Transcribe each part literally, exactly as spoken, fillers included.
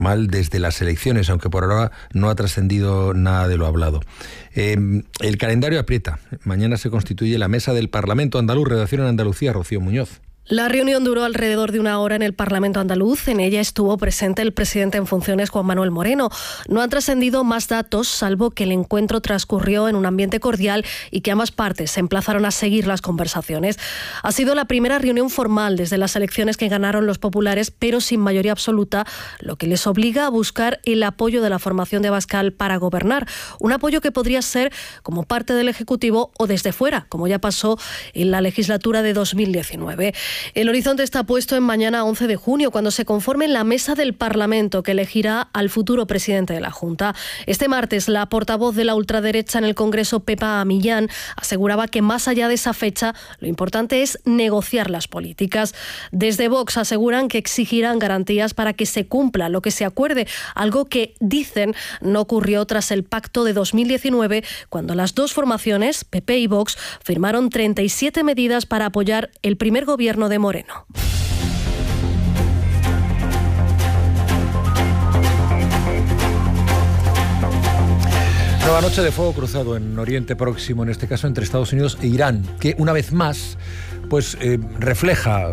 mal desde las elecciones, aunque por ahora no ha trascendido nada de lo hablado. Eh, el calendario aprieta. Mañana se constituye la mesa del Parlamento andaluz. Redacción en Andalucía, Rocío Muñoz. La reunión duró alrededor de una hora en el Parlamento andaluz. En ella estuvo presente el presidente en funciones, Juan Manuel Moreno. No han trascendido más datos, salvo que el encuentro transcurrió en un ambiente cordial y que ambas partes se emplazaron a seguir las conversaciones. Ha sido la primera reunión formal desde las elecciones que ganaron los populares, pero sin mayoría absoluta, lo que les obliga a buscar el apoyo de la formación de Abascal para gobernar. Un apoyo que podría ser como parte del Ejecutivo o desde fuera, como ya pasó en la legislatura de dos mil diecinueve. El horizonte está puesto en mañana once de junio, cuando se conforme la mesa del Parlamento que elegirá al futuro presidente de la Junta. Este martes, la portavoz de la ultraderecha en el Congreso, Pepa Millán, aseguraba que más allá de esa fecha, lo importante es negociar las políticas. Desde Vox aseguran que exigirán garantías para que se cumpla lo que se acuerde, algo que, dicen, no ocurrió tras el pacto de dos mil diecinueve, cuando las dos formaciones, P P y Vox, firmaron treinta y siete medidas para apoyar el primer gobierno de Moreno. Nueva noche de fuego cruzado en Oriente Próximo, en este caso entre Estados Unidos e Irán, que una vez más pues eh, refleja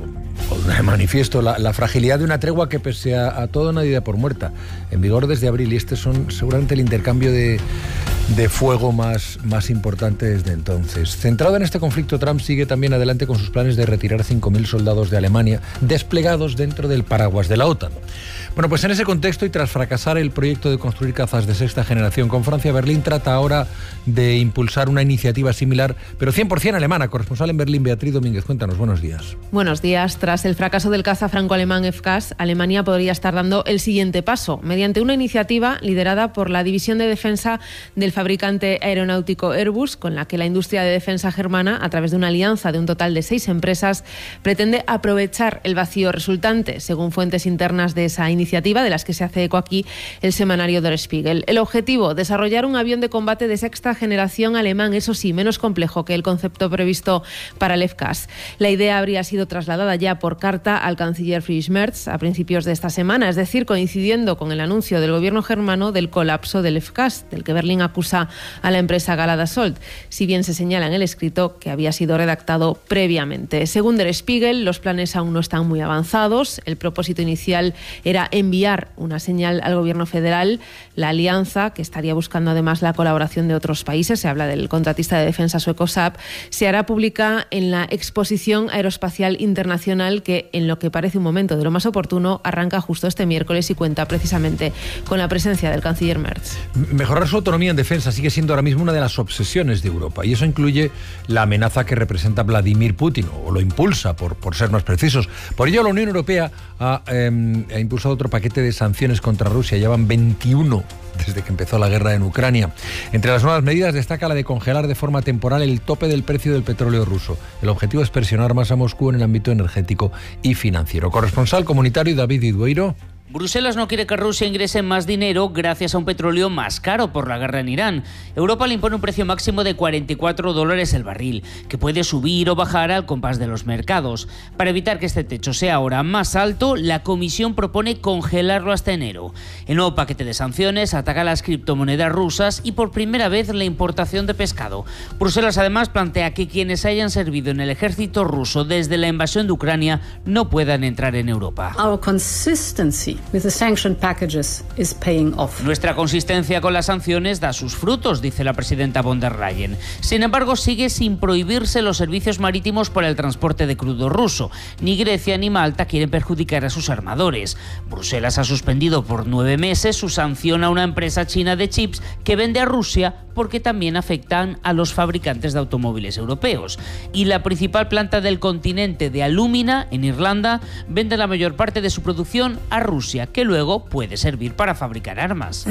de manifiesto la, la fragilidad de una tregua que, pese a, a todo, nadie da por muerta. En vigor desde abril, y este son seguramente el intercambio de, de fuego más, más importante desde entonces. Centrado en este conflicto, Trump sigue también adelante con sus planes de retirar cinco mil soldados de Alemania desplegados dentro del paraguas de la OTAN. Bueno, pues en ese contexto, y tras fracasar el proyecto de construir cazas de sexta generación con Francia, Berlín trata ahora de impulsar una iniciativa similar, pero cien por ciento alemana. Corresponsal en Berlín, Beatriz Domínguez, cuéntanos, buenos días. Buenos días. Tras el fracaso del caza franco-alemán F CAS, Alemania podría estar dando el siguiente paso, mediante una iniciativa liderada por la División de Defensa del fabricante aeronáutico Airbus, con la que la industria de defensa germana, a través de una alianza de un total de seis empresas, pretende aprovechar el vacío resultante, según fuentes internas de esa iniciativa, de las que se hace eco aquí el semanario Der Spiegel. El objetivo, desarrollar un avión de combate de sexta generación alemán, eso sí, menos complejo que el concepto previsto para el F CAS. La idea habría sido trasladada ya por carta al canciller Friedrich Merz a principios de esta semana, es decir, coincidiendo con el anuncio del gobierno germano del colapso del F CAS, del que Berlín acusa a la empresa Gala Dassault, si bien se señala en el escrito que había sido redactado previamente. Según Der Spiegel, los planes aún no están muy avanzados. El propósito inicial era enviar una señal al gobierno federal. La alianza, que estaría buscando además la colaboración de otros países, se habla del contratista de defensa sueco Saab, se hará pública en la Exposición Aeroespacial Internacional, que, en lo que parece un momento de lo más oportuno, arranca justo este miércoles y cuenta precisamente con la presencia del canciller Merz. Mejorar su autonomía en defensa sigue siendo ahora mismo una de las obsesiones de Europa, y eso incluye la amenaza que representa Vladimir Putin, o lo impulsa, por, por ser más precisos. Por ello, la Unión Europea ha, eh, ha impulsado otro paquete de sanciones contra Rusia. Ya van veintiuno desde que empezó la guerra en Ucrania. Entre las nuevas medidas destaca la de congelar de forma temporal el tope del precio del petróleo ruso. El objetivo es presionar más a Moscú en el ámbito energético y financiero. Corresponsal comunitario David Idueiro. Bruselas no quiere que Rusia ingrese más dinero gracias a un petróleo más caro por la guerra en Irán. Europa le impone un precio máximo de cuarenta y cuatro dólares el barril, que puede subir o bajar al compás de los mercados. Para evitar que este techo sea ahora más alto, la Comisión propone congelarlo hasta enero. El nuevo paquete de sanciones ataca las criptomonedas rusas y por primera vez la importación de pescado. Bruselas además plantea que quienes hayan servido en el ejército ruso desde la invasión de Ucrania no puedan entrar en Europa. Our consistency with the sanction packages is paying off. Nuestra consistencia con las sanciones da sus frutos, dice la presidenta von der Leyen. Sin embargo, sigue sin prohibirse los servicios marítimos por el transporte de crudo ruso. Ni Grecia ni Malta quieren perjudicar a sus armadores. Bruselas ha suspendido por nueve meses su sanción a una empresa china de chips que vende a Rusia porque también afectan a los fabricantes de automóviles europeos. Y la principal planta del continente de Alumina, en Irlanda, vende la mayor parte de su producción a Rusia, que luego puede servir para fabricar armas.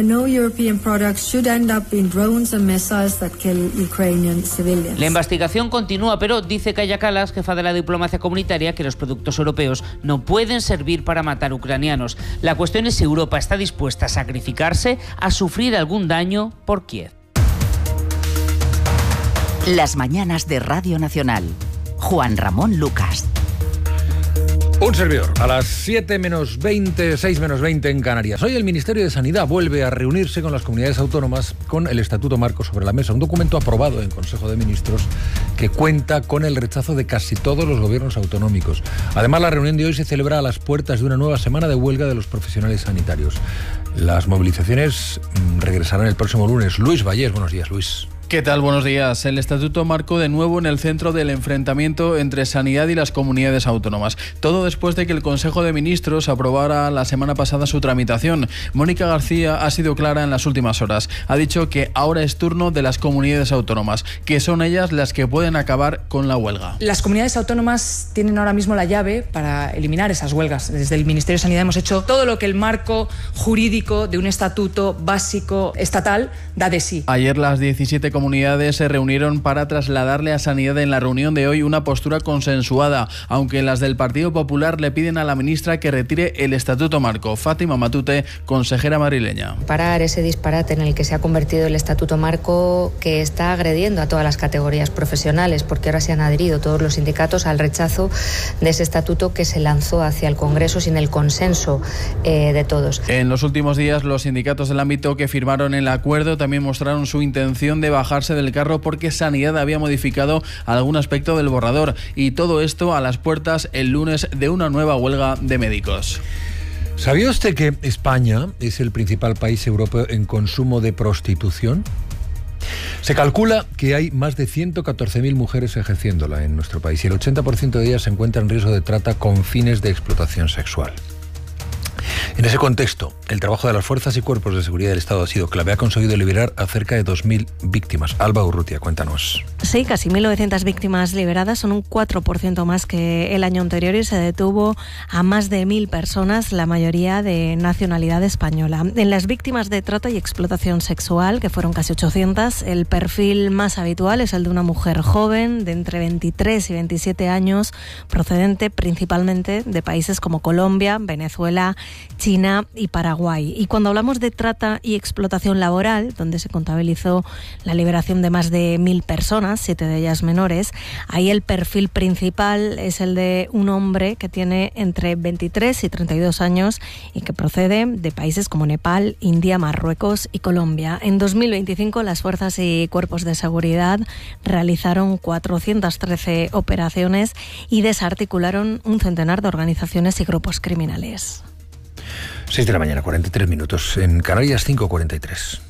La investigación continúa, pero dice Kaja Kallas, jefa de la diplomacia comunitaria, que los productos europeos no pueden servir para matar ucranianos. La cuestión es si Europa está dispuesta a sacrificarse, a sufrir algún daño por Kiev. Las mañanas de Radio Nacional. Juan Ramón Lucas. Un servidor, a las siete menos veinte, seis menos veinte en Canarias. Hoy el Ministerio de Sanidad vuelve a reunirse con las comunidades autónomas con el Estatuto Marco sobre la mesa, un documento aprobado en Consejo de Ministros que cuenta con el rechazo de casi todos los gobiernos autonómicos. Además, la reunión de hoy se celebra a las puertas de una nueva semana de huelga de los profesionales sanitarios. Las movilizaciones mmm, regresarán el próximo lunes. Luis Vallés, buenos días, Luis. ¿Qué tal? Buenos días. El Estatuto Marco de nuevo en el centro del enfrentamiento entre Sanidad y las comunidades autónomas. Todo después de que el Consejo de Ministros aprobara la semana pasada su tramitación. Mónica García ha sido clara en las últimas horas. Ha dicho que ahora es turno de las comunidades autónomas, que son ellas las que pueden acabar con la huelga. Las comunidades autónomas tienen ahora mismo la llave para eliminar esas huelgas. Desde el Ministerio de Sanidad hemos hecho todo lo que el marco jurídico de un estatuto básico estatal da de sí. Ayer las diecisiete comunidades se reunieron para trasladarle a Sanidad en la reunión de hoy una postura consensuada, aunque las del Partido Popular le piden a la ministra que retire el Estatuto Marco. Fátima Matute, consejera madrileña. Parar ese disparate en el que se ha convertido el Estatuto Marco, que está agrediendo a todas las categorías profesionales, porque ahora se han adherido todos los sindicatos al rechazo de ese estatuto que se lanzó hacia el Congreso sin el consenso eh, de todos. En los últimos días, los sindicatos del ámbito que firmaron el acuerdo también mostraron su intención de bajar bajarse del carro porque Sanidad había modificado algún aspecto del borrador, y todo esto a las puertas el lunes de una nueva huelga de médicos. ¿Sabía usted que España es el principal país europeo en consumo de prostitución? Se calcula que hay más de ciento catorce mil mujeres ejerciéndola en nuestro país y el ochenta por ciento de ellas se encuentra en riesgo de trata con fines de explotación sexual. En ese contexto, el trabajo de las fuerzas y cuerpos de seguridad del Estado ha sido clave. Ha conseguido liberar a cerca de dos mil víctimas. Alba Urrutia, cuéntanos. Sí, casi mil novecientas víctimas liberadas, son un cuatro por ciento más que el año anterior, y se detuvo a más de mil personas, la mayoría de nacionalidad española. En las víctimas de trata y explotación sexual, que fueron casi ochocientas, el perfil más habitual es el de una mujer joven de entre veintitrés y veintisiete años, procedente principalmente de países como Colombia, Venezuela, China y Paraguay. Y cuando hablamos de trata y explotación laboral, donde se contabilizó la liberación de más de mil personas, siete de ellas menores, ahí el perfil principal es el de un hombre que tiene entre veintitrés y treinta y dos años y que procede de países como Nepal, India, Marruecos y Colombia. En dos mil veinticinco las fuerzas y cuerpos de seguridad realizaron cuatrocientas trece operaciones y desarticularon un centenar de organizaciones y grupos criminales. seis de la mañana, cuarenta y tres minutos. En Canarias, cinco cuarenta y tres.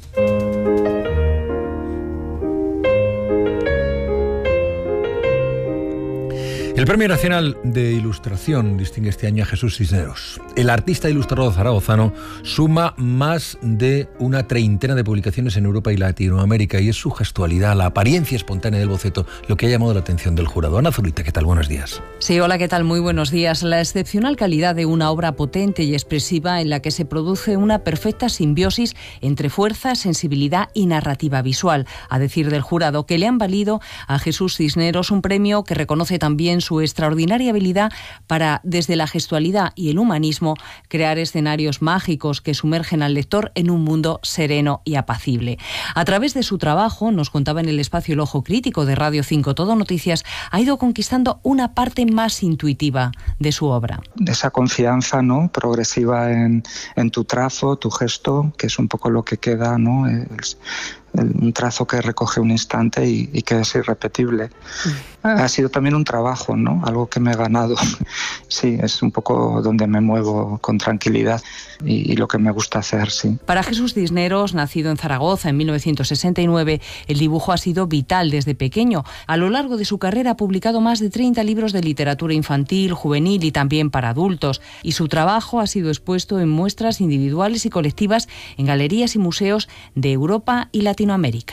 El Premio Nacional de Ilustración distingue este año a Jesús Cisneros. El artista ilustrador zaragozano suma más de una treintena de publicaciones en Europa y Latinoamérica, y es su gestualidad, la apariencia espontánea del boceto, lo que ha llamado la atención del jurado. Ana Zurita, ¿qué tal? Buenos días. Sí, hola, ¿qué tal? Muy buenos días. La excepcional calidad de una obra potente y expresiva en la que se produce una perfecta simbiosis entre fuerza, sensibilidad y narrativa visual, a decir del jurado, que le han valido a Jesús Cisneros un premio que reconoce también su extraordinaria habilidad para, desde la gestualidad y el humanismo, crear escenarios mágicos que sumergen al lector en un mundo sereno y apacible. A través de su trabajo, nos contaba en el espacio El Ojo Crítico de Radio cinco Todo Noticias, ha ido conquistando una parte más intuitiva de su obra. Esa confianza, ¿no?, progresiva en, en tu trazo, tu gesto, que es un poco lo que queda, ¿no?, es, un trazo que recoge un instante y, y que es irrepetible. Ha sido también un trabajo, ¿no?, algo que me he ganado. Sí, es un poco donde me muevo con tranquilidad y, y lo que me gusta hacer, sí. Para Jesús Cisneros, nacido en Zaragoza en mil novecientos sesenta y nueve, el dibujo ha sido vital desde pequeño. A lo largo de su carrera ha publicado más de treinta libros de literatura infantil, juvenil y también para adultos, y su trabajo ha sido expuesto en muestras individuales y colectivas en galerías y museos de Europa y Latinoamérica. Latinoamérica.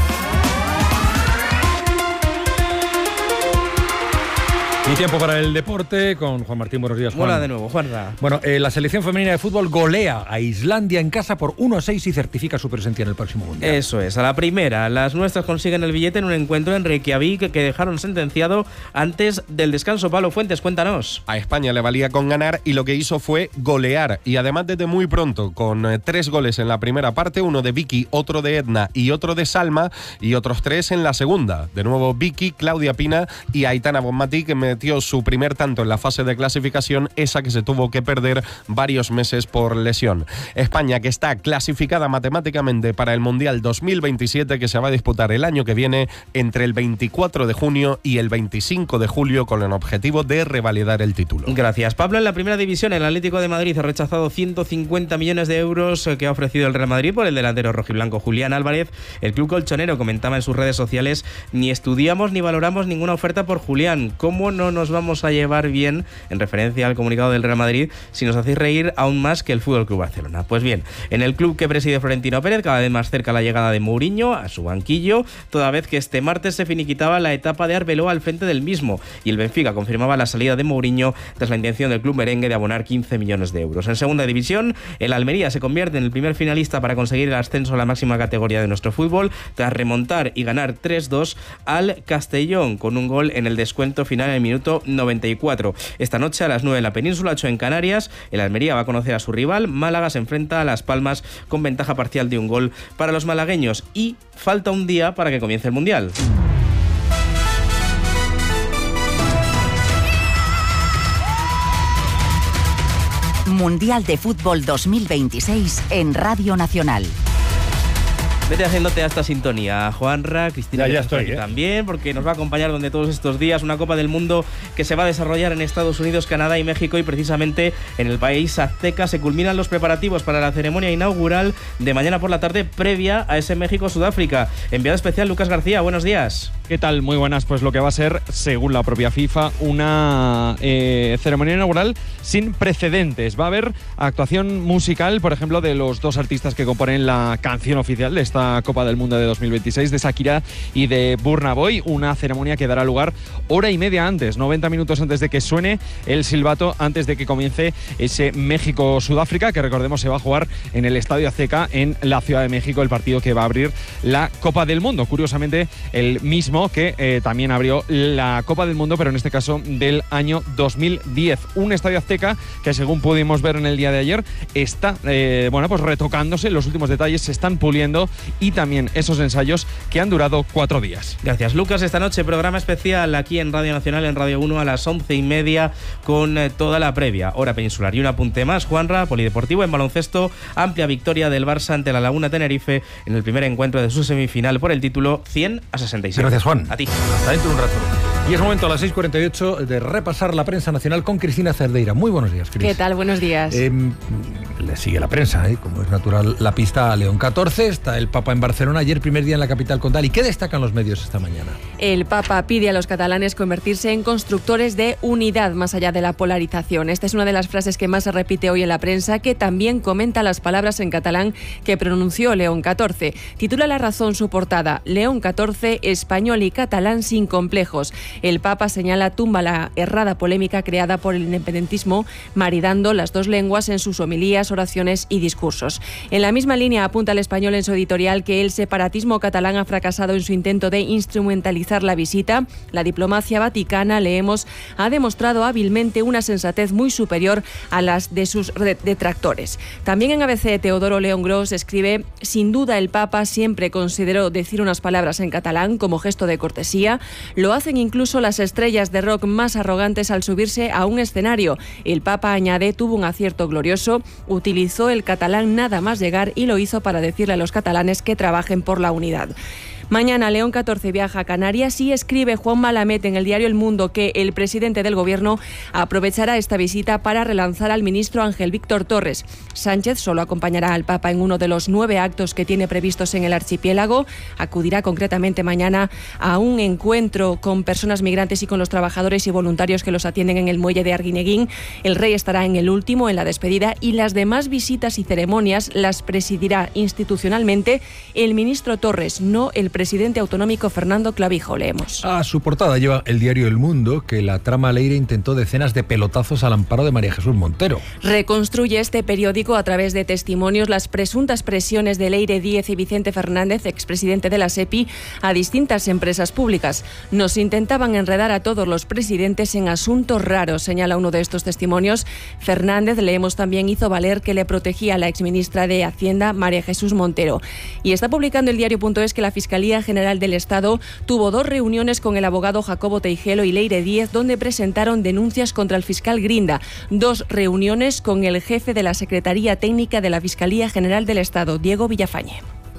Y tiempo para el deporte con Juan Martín. Buenos días, Juan. Hola de nuevo, Juanra. Bueno, eh, la selección femenina de fútbol golea a Islandia en casa por uno a seis y certifica su presencia en el próximo Mundial. Eso es, a la primera. Las nuestras consiguen el billete en un encuentro en Reykjavik que dejaron sentenciado antes del descanso. Pablo Fuentes, cuéntanos. A España le valía con ganar y lo que hizo fue golear. Y además desde muy pronto, con eh, tres goles en la primera parte, uno de Vicky, otro de Edna y otro de Salma, y otros tres en la segunda. De nuevo Vicky, Claudia Pina y Aitana Bonmatí, que me metió su primer tanto en la fase de clasificación, esa que se tuvo que perder varios meses por lesión. España, que está clasificada matemáticamente para el Mundial dos mil veintisiete, que se va a disputar el año que viene entre el veinticuatro de junio y el veinticinco de julio, con el objetivo de revalidar el título. Gracias, Pablo. En la primera división, el Atlético de Madrid ha rechazado ciento cincuenta millones de euros que ha ofrecido el Real Madrid por el delantero rojiblanco Julián Álvarez. El club colchonero comentaba en sus redes sociales: ni estudiamos ni valoramos ninguna oferta por Julián. ¿Cómo no nos vamos a llevar bien, en referencia al comunicado del Real Madrid, si nos hacéis reír aún más que el F C Barcelona? Pues bien, en el club que preside Florentino Pérez, cada vez más cerca la llegada de Mourinho a su banquillo, toda vez que este martes se finiquitaba la etapa de Arbeloa al frente del mismo, y el Benfica confirmaba la salida de Mourinho tras la intención del club merengue de abonar quince millones de euros. En segunda división, el Almería se convierte en el primer finalista para conseguir el ascenso a la máxima categoría de nuestro fútbol, tras remontar y ganar tres dos al Castellón, con un gol en el descuento final en el minuto noventa y cuatro. Esta noche a las nueve en la península, ocho en Canarias, el Almería va a conocer a su rival. Málaga se enfrenta a Las Palmas con ventaja parcial de un gol para los malagueños, y falta un día para que comience el Mundial. Mundial de Fútbol dos mil veintiséis en Radio Nacional. Vete haciéndote a esta sintonía, Juanra, Cristina, ya, ya estoy, ¿eh? También, porque nos va a acompañar durante todos estos días una Copa del Mundo que se va a desarrollar en Estados Unidos, Canadá y México, y precisamente en el país azteca se culminan los preparativos para la ceremonia inaugural de mañana por la tarde, previa a ese México-Sudáfrica. Enviado especial Lucas García, buenos días. ¿Qué tal? Muy buenas. Pues lo que va a ser, según la propia FIFA, una eh, ceremonia inaugural sin precedentes. Va a haber actuación musical, por ejemplo, de los dos artistas que componen la canción oficial de esta Copa del Mundo de dos mil veintiséis, de Shakira y de Burna Boy. Una ceremonia que dará lugar hora y media antes, noventa minutos antes de que suene el silbato, antes de que comience ese México-Sudáfrica, que recordemos se va a jugar en el Estadio Azteca en la Ciudad de México, el partido que va a abrir la Copa del Mundo. Curiosamente, el mismo que eh, también abrió la Copa del Mundo, pero en este caso del año dos mil diez. Un Estadio Azteca que, según pudimos ver en el día de ayer, está eh, bueno, pues retocándose, los últimos detalles se están puliendo, y también esos ensayos que han durado cuatro días. Gracias, Lucas. Esta noche programa especial aquí en Radio Nacional, en Radio uno, a las once y media, con eh, toda la previa, hora peninsular. Y un apunte más, Juanra, polideportivo en baloncesto, amplia victoria del Barça ante la Laguna Tenerife en el primer encuentro de su semifinal por el título, cien a sesenta y siete. Gracias, Juan. A ti. Hasta dentro de un rato. Y es momento a las seis cuarenta y ocho de repasar la prensa nacional con Cristina Cerdeira. Muy buenos días, Cris. ¿Qué tal? Buenos días. Eh, le sigue la prensa, ¿eh? Como es natural, la pista a León catorce. Está el Papa en Barcelona, ayer primer día en la capital condal. ¿Y qué destacan los medios esta mañana? El Papa pide a los catalanes convertirse en constructores de unidad más allá de la polarización. Esta es una de las frases que más se repite hoy en la prensa, que también comenta las palabras en catalán que pronunció León catorce. Titula La Razón su portada: León catorce, español y catalán sin complejos. El Papa señala tumba la errada polémica creada por el independentismo, maridando las dos lenguas en sus homilías, oraciones y discursos. En la misma línea apunta el Español en su editorial que el separatismo catalán ha fracasado en su intento de instrumentalizar la visita. La diplomacia vaticana, leemos, ha demostrado hábilmente una sensatez muy superior a las de sus detractores. También en A B C, Teodoro León Gros escribe: sin duda el Papa siempre consideró decir unas palabras en catalán como gesto de cortesía. Lo hacen incluso las estrellas de rock más arrogantes al subirse a un escenario. El Papa, añade, tuvo un acierto glorioso, utilizó el catalán nada más llegar y lo hizo para decirle a los catalanes que trabajen por la unidad. Mañana León catorce viaja a Canarias y escribe Juan Malamet en el diario El Mundo que el presidente del Gobierno aprovechará esta visita para relanzar al ministro Ángel Víctor Torres. Sánchez solo acompañará al Papa en uno de los nueve actos que tiene previstos en el archipiélago. Acudirá concretamente mañana a un encuentro con personas migrantes y con los trabajadores y voluntarios que los atienden en el muelle de Arguineguín. El rey estará en el último, en la despedida, y las demás visitas y ceremonias las presidirá institucionalmente el ministro Torres, no el presidente autonómico Fernando Clavijo, leemos. A su portada lleva el diario El Mundo que la trama Leire intentó decenas de pelotazos al amparo de María Jesús Montero. Reconstruye este periódico a través de testimonios las presuntas presiones de Leire Díez y Vicente Fernández, expresidente de la SEPI, a distintas empresas públicas. Nos intentaban enredar a todos los presidentes en asuntos raros, señala uno de estos testimonios. Fernández, leemos también, hizo valer que le protegía a la exministra de Hacienda, María Jesús Montero. Y está publicando el diario.es que la Fiscalía Fiscalía General del Estado tuvo dos reuniones con el abogado Jacobo Teijelo y Leire Díez, donde presentaron denuncias contra el fiscal Grinda. Dos reuniones con el jefe de la Secretaría Técnica de la Fiscalía General del Estado, Diego Villafañe.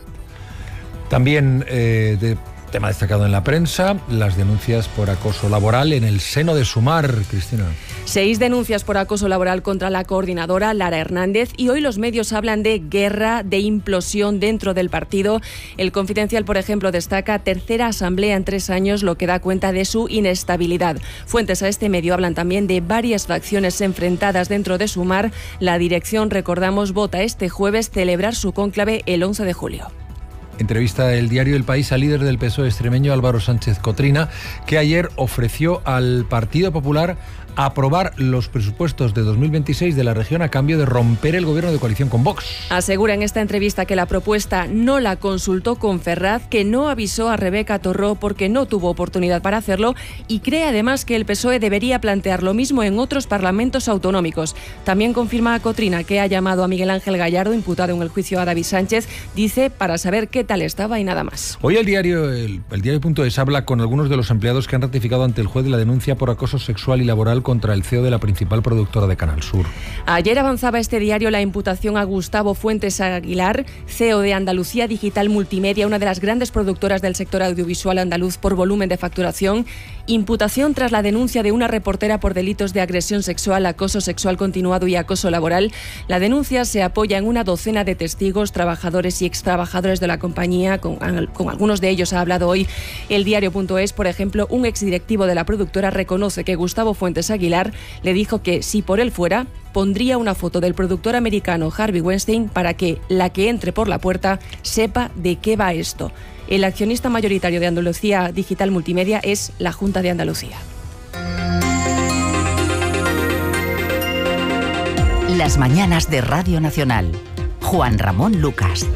También eh, de tema destacado en la prensa, las denuncias por acoso laboral en el seno de Sumar. Cristina. Seis denuncias por acoso laboral contra la coordinadora Lara Hernández, y hoy los medios hablan de guerra, de implosión dentro del partido. El Confidencial, por ejemplo, destaca tercera asamblea en tres años, lo que da cuenta de su inestabilidad. Fuentes a este medio hablan también de varias facciones enfrentadas dentro de Sumar. La dirección, recordamos, vota este jueves celebrar su cónclave el once de julio. Entrevista el diario El País al líder del P S O E extremeño Álvaro Sánchez Cotrina, que ayer ofreció al Partido Popular aprobar los presupuestos de dos mil veintiséis de la región a cambio de romper el gobierno de coalición con Vox. Asegura en esta entrevista que la propuesta no la consultó con Ferraz, que no avisó a Rebeca Torró porque no tuvo oportunidad para hacerlo, y cree además que el P S O E debería plantear lo mismo en otros parlamentos autonómicos. También confirma a Cotrina que ha llamado a Miguel Ángel Gallardo, imputado en el juicio a David Sánchez, dice, para saber qué tal estaba y nada más. Hoy el diario el, el diario.es habla con algunos de los empleados que han ratificado ante el juez la denuncia por acoso sexual y laboral contra el C E O de la principal productora de Canal Sur. Ayer avanzaba este diario la imputación a Gustavo Fuentes Aguilar, C E O de Andalucía Digital Multimedia, una de las grandes productoras del sector audiovisual andaluz por volumen de facturación. Imputación tras la denuncia de una reportera por delitos de agresión sexual, acoso sexual continuado y acoso laboral. La denuncia se apoya en una docena de testigos, trabajadores y extrabajadores de la compañía. Con, con algunos de ellos ha hablado hoy el diario.es. Por ejemplo, un exdirectivo de la productora reconoce que Gustavo Fuentes Aguilar le dijo que, si por él fuera, pondría una foto del productor americano Harvey Weinstein para que la que entre por la puerta sepa de qué va esto. El accionista mayoritario de Andalucía Digital Multimedia es la Junta de Andalucía. Las mañanas de Radio Nacional. Juan Ramón Lucas.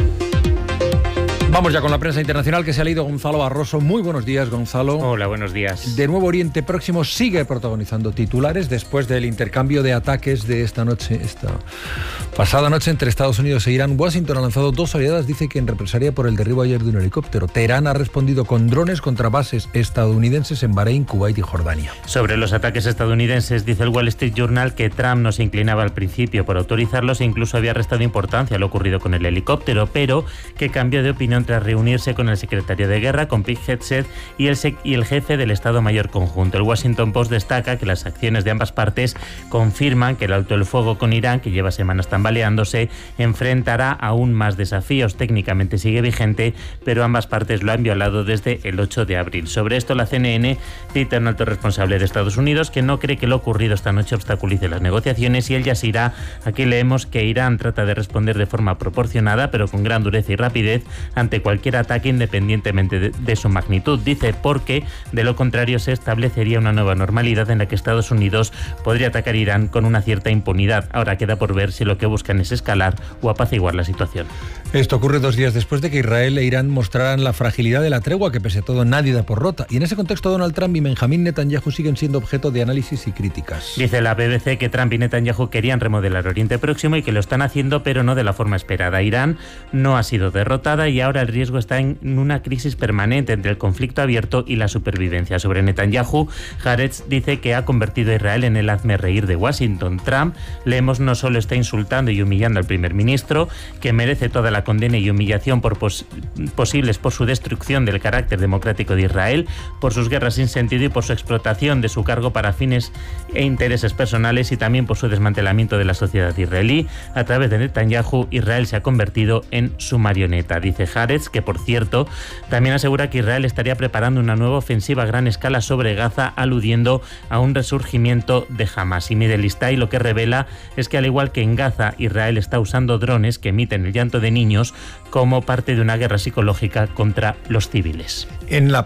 Vamos ya con la prensa internacional que se ha leído Gonzalo Barroso. Muy buenos días, Gonzalo. Hola, buenos días. De nuevo, Oriente Próximo sigue protagonizando titulares después del intercambio de ataques de esta noche, esta pasada noche entre Estados Unidos e Irán. Washington ha lanzado dos oleadas, dice que en represalia por el derribo ayer de un helicóptero. Teherán ha respondido con drones contra bases estadounidenses en Bahrein, Kuwait y Jordania. Sobre los ataques estadounidenses, dice el Wall Street Journal que Trump no se inclinaba al principio por autorizarlos e incluso había restado importancia a lo ocurrido con el helicóptero, pero que cambió de opinión tras reunirse con el secretario de Guerra, con Pete Hegseth, y el, sec- y el jefe del Estado Mayor Conjunto. El Washington Post destaca que las acciones de ambas partes confirman que el alto el fuego con Irán, que lleva semanas tambaleándose, enfrentará aún más desafíos. Técnicamente sigue vigente, pero ambas partes lo han violado desde el ocho de abril. Sobre esto, la C N N cita a un alto responsable de Estados Unidos que no cree que lo ocurrido esta noche obstaculice las negociaciones, y el Jazeera, aquí leemos que Irán trata de responder de forma proporcionada, pero con gran dureza y rapidez, ante cualquier ataque independientemente de, de su magnitud. Dice, porque de lo contrario se establecería una nueva normalidad en la que Estados Unidos podría atacar a Irán con una cierta impunidad. Ahora queda por ver si lo que buscan es escalar o apaciguar la situación. Esto ocurre dos días después de que Israel e Irán mostraran la fragilidad de la tregua, que pese a todo nadie da por rota. Y en ese contexto, Donald Trump y Benjamín Netanyahu siguen siendo objeto de análisis y críticas. Dice la B B C que Trump y Netanyahu querían remodelar Oriente Próximo y que lo están haciendo, pero no de la forma esperada. Irán no ha sido derrotada y ahora el riesgo está en una crisis permanente entre el conflicto abierto y la supervivencia. Sobre Netanyahu, Haaretz dice que ha convertido a Israel en el hazmerreír de Washington. Trump, leemos, no solo está insultando y humillando al primer ministro, que merece toda la condena y humillación por pos- posibles por su destrucción del carácter democrático de Israel, por sus guerras sin sentido y por su explotación de su cargo para fines e intereses personales, y también por su desmantelamiento de la sociedad israelí. A través de Netanyahu, Israel se ha convertido en su marioneta. Dice Haaretz, que por cierto también asegura que Israel estaría preparando una nueva ofensiva a gran escala sobre Gaza, aludiendo a un resurgimiento de Hamas. Y Middle East Eye lo que revela es que, al igual que en Gaza, Israel está usando drones que emiten el llanto de niños como parte de una guerra psicológica contra los civiles. En la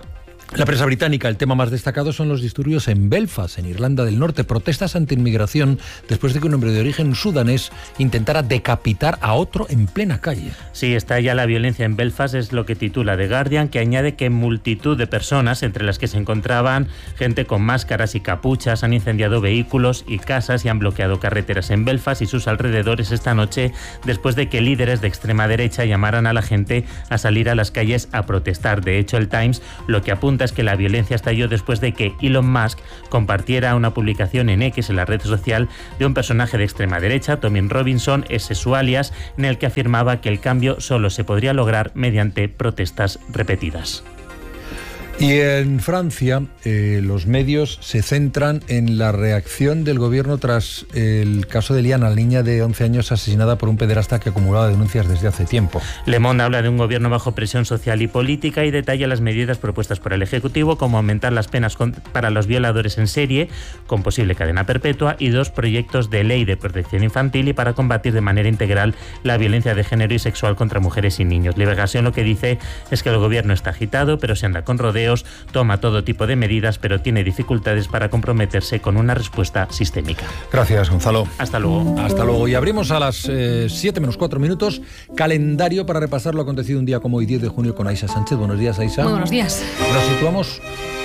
La prensa británica, el tema más destacado son los disturbios en Belfast, en Irlanda del Norte, protestas anti-inmigración después de que un hombre de origen sudanés intentara decapitar a otro en plena calle. Sí, está ya la violencia en Belfast, es lo que titula The Guardian, que añade que multitud de personas, entre las que se encontraban gente con máscaras y capuchas, han incendiado vehículos y casas y han bloqueado carreteras en Belfast y sus alrededores esta noche, después de que líderes de extrema derecha llamaran a la gente a salir a las calles a protestar. De hecho, el Times lo que apunta es que la violencia estalló después de que Elon Musk compartiera una publicación en X, en la red social, de un personaje de extrema derecha, Tommy Robinson, ese es su alias, en el que afirmaba que el cambio solo se podría lograr mediante protestas repetidas. Y en Francia, eh, los medios se centran en la reacción del gobierno tras el caso de Liana, la niña de once años asesinada por un pederasta que acumulaba denuncias desde hace tiempo. Le Monde habla de un gobierno bajo presión social y política y detalla las medidas propuestas por el Ejecutivo, como aumentar las penas para los violadores en serie, con posible cadena perpetua, y dos proyectos de ley de protección infantil y para combatir de manera integral la violencia de género y sexual contra mujeres y niños. Liberación lo que dice es que el gobierno está agitado, pero se anda con rodeos, toma todo tipo de medidas, pero tiene dificultades para comprometerse con una respuesta sistémica. Gracias, Gonzalo. Hasta luego. Hasta luego. Y abrimos a las eh, siete menos cuatro minutos calendario para repasar lo acontecido un día como hoy, diez de junio, con Aisha Sánchez. Buenos días, Aisha. Muy buenos días. Nos situamos...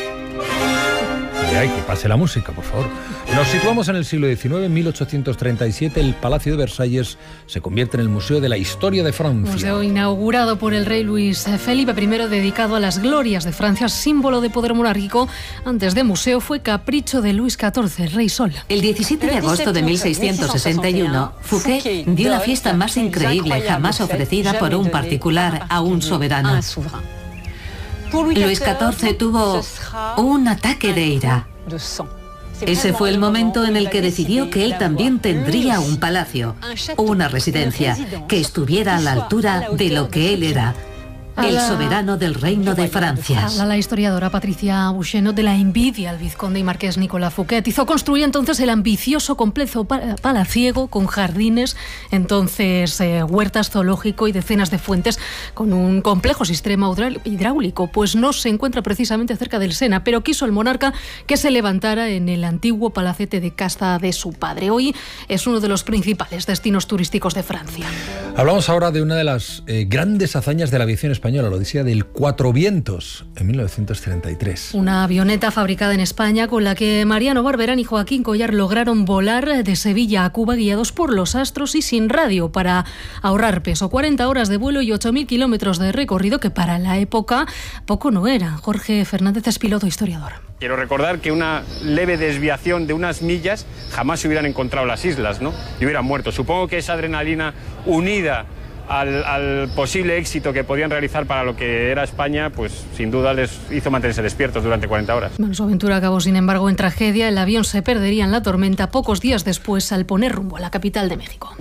Ay, que pase la música, por favor. Nos situamos en el siglo diecinueve, en mil ochocientos treinta y siete. El Palacio de Versalles se convierte en el Museo de la Historia de Francia. Museo inaugurado por el rey Luis Felipe primero, dedicado a las glorias de Francia, símbolo de poder monárquico. Antes de museo fue capricho de Luis catorce, el Rey Sol. El diecisiete de agosto de mil seiscientos sesenta y uno, Fouquet dio la fiesta más increíble jamás ofrecida por un particular a un soberano. Luis catorce tuvo un ataque de ira. Ese fue el momento en el que decidió que él también tendría un palacio, una residencia, que estuviera a la altura de lo que él era, el soberano del Reino de Francia. Habla la historiadora Patricia Bouchenot de la envidia al vizconde y marqués Nicolas Fouquet. Hizo construir entonces el ambicioso complejo palaciego con jardines, entonces eh, huertas, zoológico y decenas de fuentes, con un complejo sistema hidráulico. Pues no se encuentra precisamente cerca del Sena, pero quiso el monarca que se levantara en el antiguo palacete de casta de su padre. Hoy es uno de los principales destinos turísticos de Francia. Hablamos ahora de una de las eh, grandes hazañas de la aviación española, la Odisea del Cuatro Vientos, en mil novecientos treinta y tres. Una avioneta fabricada en España con la que Mariano Barberán y Joaquín Collar lograron volar de Sevilla a Cuba guiados por los astros y sin radio para ahorrar peso. cuarenta horas de vuelo y ocho mil kilómetros de recorrido, que para la época poco no era. Jorge Fernández es piloto historiador. Quiero recordar que una leve desviación de unas millas jamás se hubieran encontrado las islas, ¿no? Y hubieran muerto. Supongo que esa adrenalina unida Al, al posible éxito que podían realizar para lo que era España, pues sin duda les hizo mantenerse despiertos durante cuarenta horas. Bueno, su aventura acabó, sin embargo, en tragedia. El avión se perdería en la tormenta pocos días después al poner rumbo a la capital de México.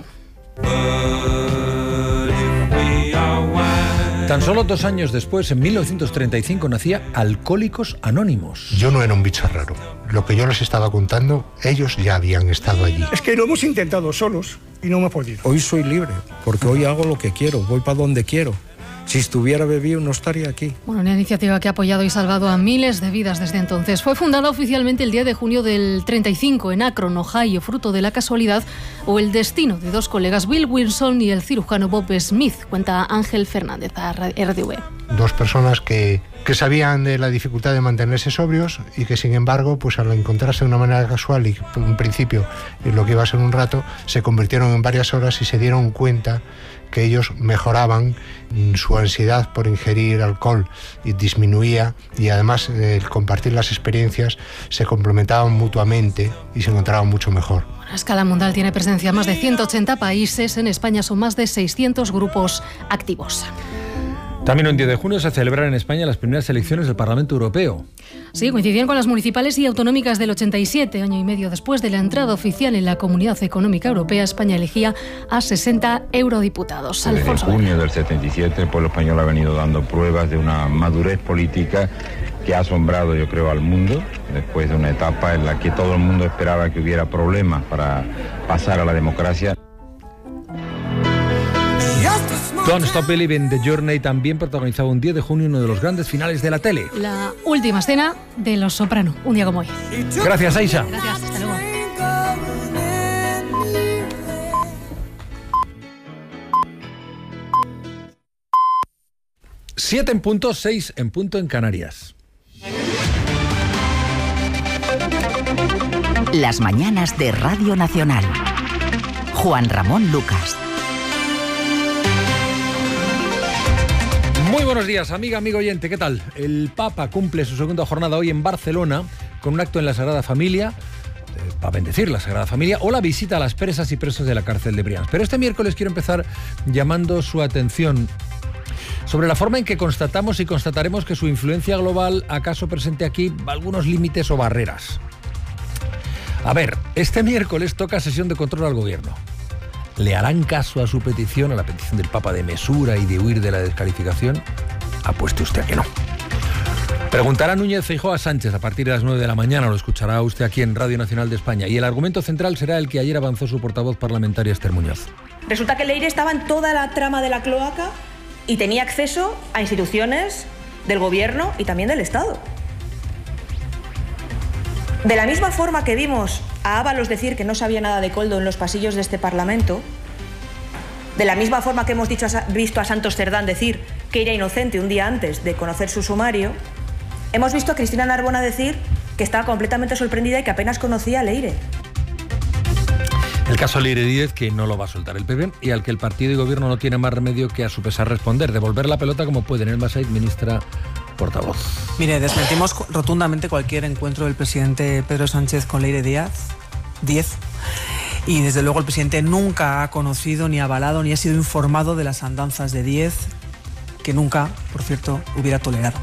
Tan solo dos años después, en mil novecientos treinta y cinco, nacía Alcohólicos Anónimos. Yo no era un bicho raro. Lo que yo les estaba contando, ellos ya habían estado allí. Es que lo hemos intentado solos y no hemos podido. Hoy soy libre, porque hoy hago lo que quiero, voy para donde quiero. Si estuviera bebido no estaría aquí. Bueno, una iniciativa que ha apoyado y salvado a miles de vidas desde entonces. Fue fundada oficialmente el diez de junio del treinta y cinco en Akron, Ohio, fruto de la casualidad o el destino de dos colegas, Bill Wilson y el cirujano Bob Smith, cuenta Ángel Fernández a R D V. Dos personas que, que sabían de la dificultad de mantenerse sobrios y que, sin embargo, pues al encontrarse de una manera casual y en principio en lo que iba a ser un rato, se convirtieron en varias horas y se dieron cuenta que ellos mejoraban, su ansiedad por ingerir alcohol y disminuía, y además el compartir las experiencias se complementaban mutuamente y se encontraban mucho mejor. A escala mundial tiene presencia en más de ciento ochenta países. En España son más de seiscientos grupos activos. También un diez de junio se celebran en España las primeras elecciones del Parlamento Europeo. Sí, coincidían con las municipales y autonómicas del ochenta y siete. Año y medio después de la entrada oficial en la Comunidad Económica Europea, España elegía a sesenta eurodiputados. Desde junio del setenta y siete, el pueblo español ha venido dando pruebas de una madurez política que ha asombrado, yo creo, al mundo, después de una etapa en la que todo el mundo esperaba que hubiera problemas para pasar a la democracia. Don't Stop Believing, The Journey también protagonizaba un diez de junio uno de los grandes finales de la tele. La última escena de Los Soprano, un día como hoy. Gracias, Aisha. Gracias, hasta luego. Siete en punto, seis en punto en Canarias. Las mañanas de Radio Nacional. Juan Ramón Lucas. Muy buenos días, amiga, amigo oyente, ¿qué tal? El Papa cumple su segunda jornada hoy en Barcelona con un acto en la Sagrada Familia, eh, para bendecir la Sagrada Familia, o la visita a las presas y presos de la cárcel de Brians. Pero este miércoles quiero empezar llamando su atención sobre la forma en que constatamos y constataremos que su influencia global acaso presente aquí algunos límites o barreras. A ver, este miércoles toca sesión de control al gobierno. ¿Le harán caso a su petición, a la petición del Papa de mesura y de huir de la descalificación? Apueste usted a que no. Preguntará Núñez Feijóo a Sánchez a partir de las nueve de la mañana, lo escuchará usted aquí en Radio Nacional de España, y el argumento central será el que ayer avanzó su portavoz parlamentaria Esther Muñoz. Resulta que Leire estaba en toda la trama de la cloaca y tenía acceso a instituciones del gobierno y también del Estado. De la misma forma que vimos a Ábalos decir que no sabía nada de Koldo en los pasillos de este Parlamento, de la misma forma que hemos dicho, visto a Santos Cerdán decir que era inocente un día antes de conocer su sumario, hemos visto a Cristina Narbona decir que estaba completamente sorprendida y que apenas conocía a Leire. El caso Leire Díez, que no lo va a soltar el P P y al que el partido y gobierno no tiene más remedio que a su pesar responder, devolver la pelota como pueden. El Masait, ministra portavoz. Mire, desmentimos rotundamente cualquier encuentro del presidente Pedro Sánchez con Leire Díaz, Díez, y desde luego el presidente nunca ha conocido, ni avalado, ni ha sido informado de las andanzas de Díez, que nunca, por cierto, hubiera tolerado.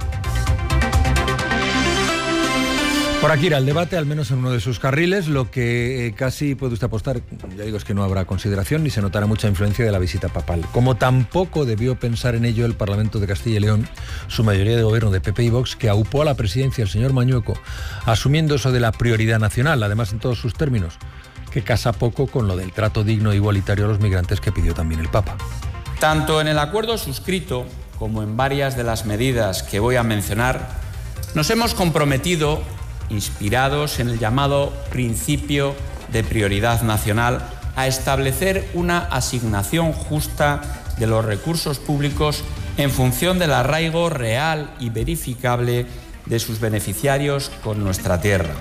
Por aquí irá el debate, al menos en uno de sus carriles. Lo que eh, casi puede usted apostar, ya digo, es que no habrá consideración ni se notará mucha influencia de la visita papal. Como tampoco debió pensar en ello el Parlamento de Castilla y León, su mayoría de gobierno de P P y Vox, que aupó a la presidencia el señor Mañueco, asumiendo eso de la prioridad nacional, además en todos sus términos, que casa poco con lo del trato digno e igualitario a los migrantes que pidió también el Papa. Tanto en el acuerdo suscrito como en varias de las medidas que voy a mencionar, nos hemos comprometido, inspirados en el llamado principio de prioridad nacional, a establecer una asignación justa de los recursos públicos en función del arraigo real y verificable de sus beneficiarios con nuestra tierra.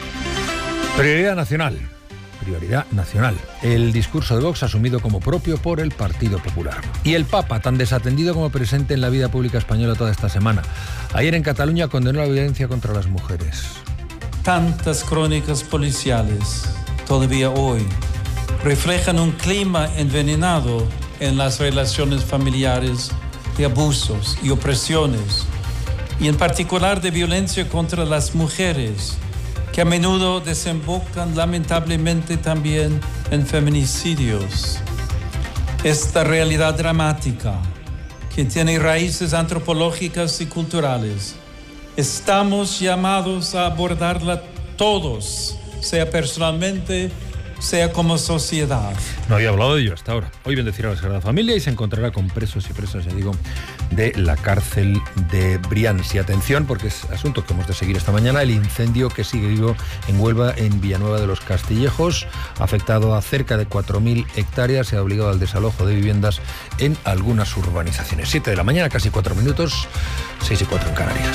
Prioridad nacional. Prioridad nacional. El discurso de Vox asumido como propio por el Partido Popular. Y el Papa, tan desatendido como presente en la vida pública española toda esta semana. Ayer en Cataluña condenó la violencia contra las mujeres. Tantas crónicas policiales, todavía hoy, reflejan un clima envenenado en las relaciones familiares de abusos y opresiones, y en particular de violencia contra las mujeres, que a menudo desembocan lamentablemente también en feminicidios. Esta realidad dramática, que tiene raíces antropológicas y culturales, estamos llamados a abordarla todos, sea personalmente, sea como sociedad. No había hablado de ello hasta ahora. Hoy bendecirá a la Sagrada Familia y se encontrará con presos y presas, ya digo, de la cárcel de Brians. Y atención, porque es asunto que hemos de seguir esta mañana, el incendio que sigue vivo en Huelva, en Villanueva de los Castillejos, ha afectado a cerca de cuatro mil hectáreas y ha obligado al desalojo de viviendas en algunas urbanizaciones. siete de la mañana, casi cuatro minutos, seis y cuatro en Canarias.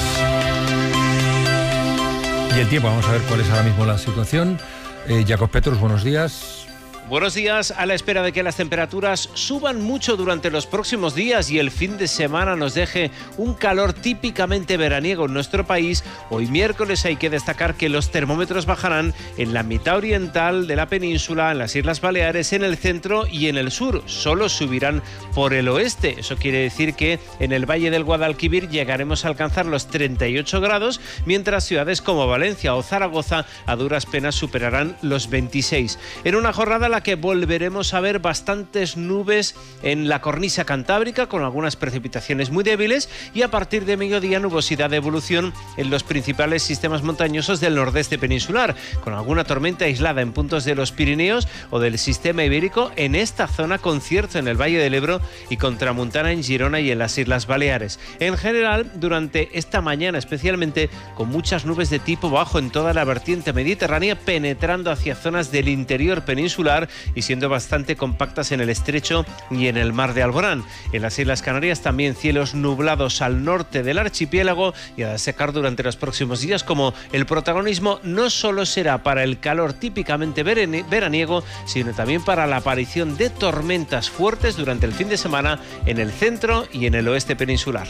Y el tiempo, vamos a ver cuál es ahora mismo la situación. Eh, Jacob Petrus, buenos días. Buenos días, a la espera de que las temperaturas suban mucho durante los próximos días y el fin de semana nos deje un calor típicamente veraniego en nuestro país. Hoy miércoles hay que destacar que los termómetros bajarán en la mitad oriental de la península, en las Islas Baleares, en el centro y en el sur. Solo subirán por el oeste. Eso quiere decir que en el Valle del Guadalquivir llegaremos a alcanzar los treinta y ocho grados, mientras ciudades como Valencia o Zaragoza a duras penas superarán los veintiséis. En una jornada la que volveremos a ver bastantes nubes en la cornisa cantábrica, con algunas precipitaciones muy débiles, y a partir de mediodía nubosidad de evolución en los principales sistemas montañosos del nordeste peninsular, con alguna tormenta aislada en puntos de los Pirineos o del sistema ibérico en esta zona, con cierto en el Valle del Ebro y con tramuntana en Girona y en las Islas Baleares. En general, durante esta mañana especialmente, con muchas nubes de tipo bajo en toda la vertiente mediterránea, penetrando hacia zonas del interior peninsular y siendo bastante compactas en el estrecho y en el mar de Alborán. En las Islas Canarias también cielos nublados al norte del archipiélago y a secar durante los próximos días, como el protagonismo no solo será para el calor típicamente veraniego, sino también para la aparición de tormentas fuertes durante el fin de semana en el centro y en el oeste peninsular.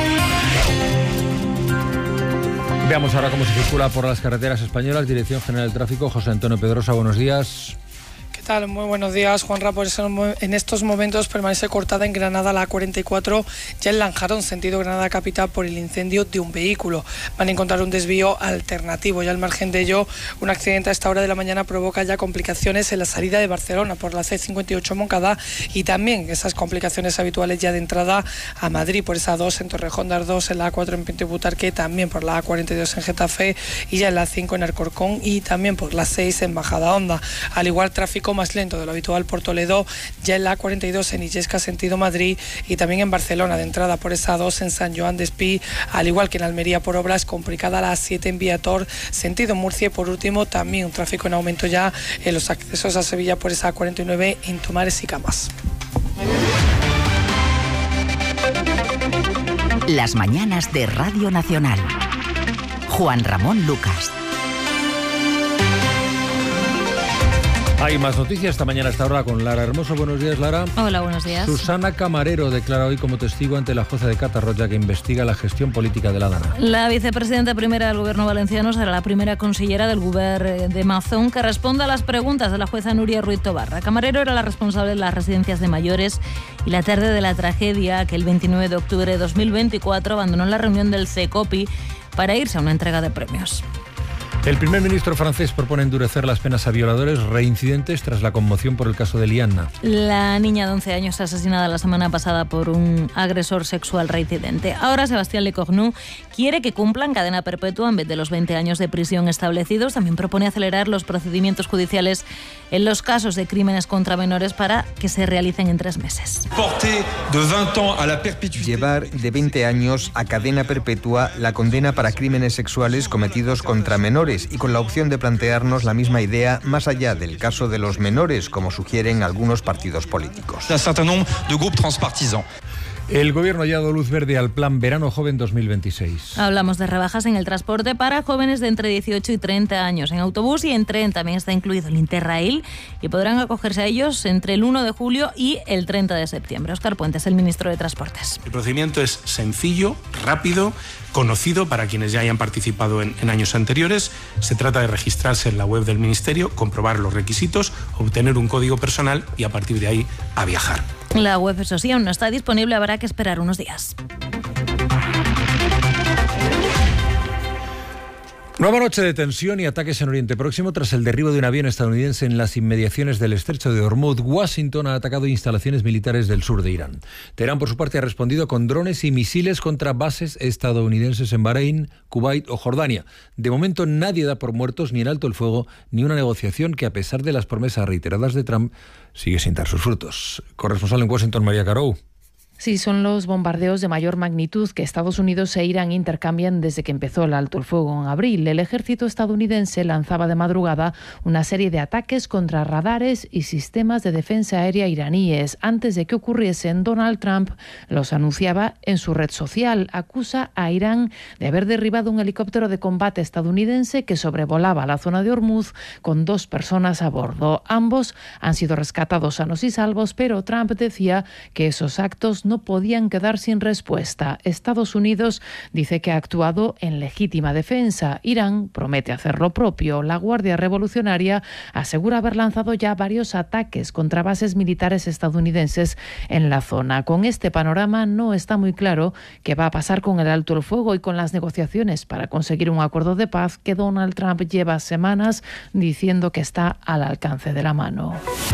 Veamos ahora cómo se circula por las carreteras españolas. Dirección General del Tráfico, José Antonio Pedrosa, buenos días. ¿Qué tal? Muy buenos días, Juanra. Por eso en estos momentos permanece cortada en Granada la A cuarenta y cuatro, ya en Lanjarón, sentido Granada capital, por el incendio de un vehículo. Van a encontrar un desvío alternativo. Ya al margen de ello, un accidente a esta hora de la mañana provoca ya complicaciones en la salida de Barcelona por la C cincuenta y ocho Moncada, y también esas complicaciones habituales ya de entrada a Madrid por esa dos en Torrejón de Ardoz, en la A cuatro en Pinto y Butarque, también por la A cuarenta y dos en Getafe y ya en la cinco en Alcorcón y también por la seis en Majadahonda. Al igual, tráfico más lento de lo habitual por Toledo, ya en la A cuarenta y dos en Illesca sentido Madrid y también en Barcelona de entrada por esa dos en San Joan de Espí, al igual que en Almería por obras, complicada la A siete en Viator sentido Murcia, y por último también un tráfico en aumento ya en los accesos a Sevilla por esa A cuarenta y nueve en Tomares y Camas. Las mañanas de Radio Nacional. Juan Ramón Lucas. Hay más noticias esta mañana a esta hora con Lara Hermoso. Buenos días, Lara. Hola, buenos días. Susana Camarero declara hoy como testigo ante la jueza de Catarroja que investiga la gestión política de la Dana. La vicepresidenta primera del Gobierno valenciano será la primera consellera del Govern de Mazón que responda a las preguntas de la jueza Núria Ruiz Tobarra. Camarero era la responsable de las residencias de mayores y la tarde de la tragedia que el veintinueve de octubre de dos mil veinticuatro abandonó la reunión del CECOPI para irse a una entrega de premios. El primer ministro francés propone endurecer las penas a violadores reincidentes tras la conmoción por el caso de Liana. La niña de once años asesinada la semana pasada por un agresor sexual reincidente. Ahora Sebastián Lecornu quiere que cumplan cadena perpetua en vez de los veinte años de prisión establecidos. También propone acelerar los procedimientos judiciales en los casos de crímenes contra menores para que se realicen en tres meses. Llevar de veinte años a cadena perpetua la condena para crímenes sexuales cometidos contra menores, y con la opción de plantearnos la misma idea más allá del caso de los menores, como sugieren algunos partidos políticos. El Gobierno ha dado luz verde al Plan Verano Joven dos mil veintiséis. Hablamos de rebajas en el transporte para jóvenes de entre dieciocho y treinta años. En autobús y en tren también está incluido el Interrail y podrán acogerse a ellos entre el uno de julio y el treinta de septiembre. Óscar Puentes, el ministro de Transportes. El procedimiento es sencillo, rápido, conocido para quienes ya hayan participado en, en años anteriores. Se trata de registrarse en la web del Ministerio, comprobar los requisitos, obtener un código personal y a partir de ahí a viajar. La web, eso sí, aún no está disponible, habrá que esperar unos días. Nueva noche de tensión y ataques en Oriente Próximo tras el derribo de un avión estadounidense en las inmediaciones del estrecho de Hormuz. Washington ha atacado instalaciones militares del sur de Irán. Teherán, por su parte, ha respondido con drones y misiles contra bases estadounidenses en Bahrein, Kuwait o Jordania. De momento nadie da por muertos ni el alto el fuego ni una negociación que, a pesar de las promesas reiteradas de Trump, sigue sin dar sus frutos. Corresponsal en Washington, María Carou. Sí, son los bombardeos de mayor magnitud que Estados Unidos e Irán intercambian desde que empezó el alto el fuego en abril. El ejército estadounidense lanzaba de madrugada una serie de ataques contra radares y sistemas de defensa aérea iraníes. Antes de que ocurriesen, Donald Trump los anunciaba en su red social. Acusa a Irán de haber derribado un helicóptero de combate estadounidense que sobrevolaba la zona de Hormuz con dos personas a bordo. Ambos han sido rescatados sanos y salvos, pero Trump decía que esos actos no no podían quedar sin respuesta. Estados Unidos dice que ha actuado en legítima defensa. Irán promete hacer lo propio. La Guardia Revolucionaria asegura haber lanzado ya varios ataques contra bases militares estadounidenses en la zona. Con este panorama no está muy claro qué va a pasar con el alto el fuego y con las negociaciones para conseguir un acuerdo de paz que Donald Trump lleva semanas diciendo que está al alcance de la mano.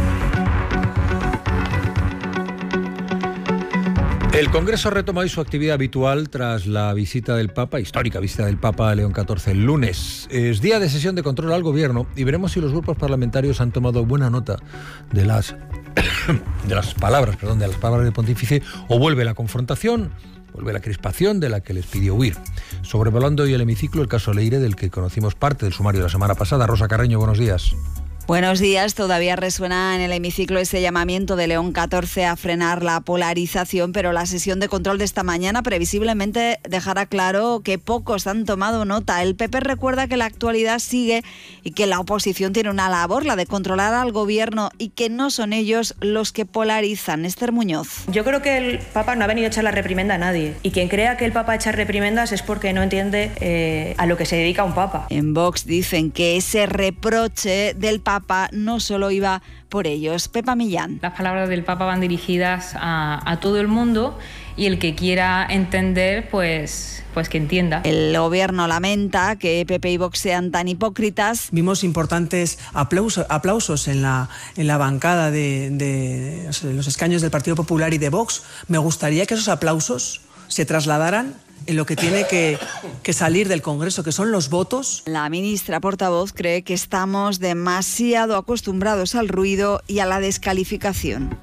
El Congreso retoma hoy su actividad habitual tras la visita del Papa, histórica visita del Papa a León catorce el lunes. Es día de sesión de control al Gobierno y veremos si los grupos parlamentarios han tomado buena nota de las, de las palabras, perdón, de las palabras del pontífice, o vuelve la confrontación, vuelve la crispación de la que les pidió huir. Sobrevolando hoy el hemiciclo el caso Leire, del que conocimos parte del sumario de la semana pasada. Rosa Carreño, buenos días. Buenos días. Todavía resuena en el hemiciclo ese llamamiento de León catorce a frenar la polarización, pero la sesión de control de esta mañana previsiblemente dejará claro que pocos han tomado nota. El P P recuerda que la actualidad sigue y que la oposición tiene una labor, la de controlar al gobierno, y que no son ellos los que polarizan. Esther Muñoz. Yo creo que el Papa no ha venido a echar la reprimenda a nadie, y quien crea que el Papa echa reprimendas es porque no entiende eh, a lo que se dedica un Papa. En Vox dicen que ese reproche del Papa Papa no solo iba por ellos. Pepa Millán. Las palabras del Papa van dirigidas a, a todo el mundo, y el que quiera entender, pues, pues que entienda. El gobierno lamenta que P P y Vox sean tan hipócritas. Vimos importantes aplausos, aplausos en la, en la bancada de, de, de los escaños del Partido Popular y de Vox. Me gustaría que esos aplausos se trasladaran en lo que tiene que, que salir del Congreso, que son los votos. La ministra portavoz cree que estamos demasiado acostumbrados al ruido y a la descalificación.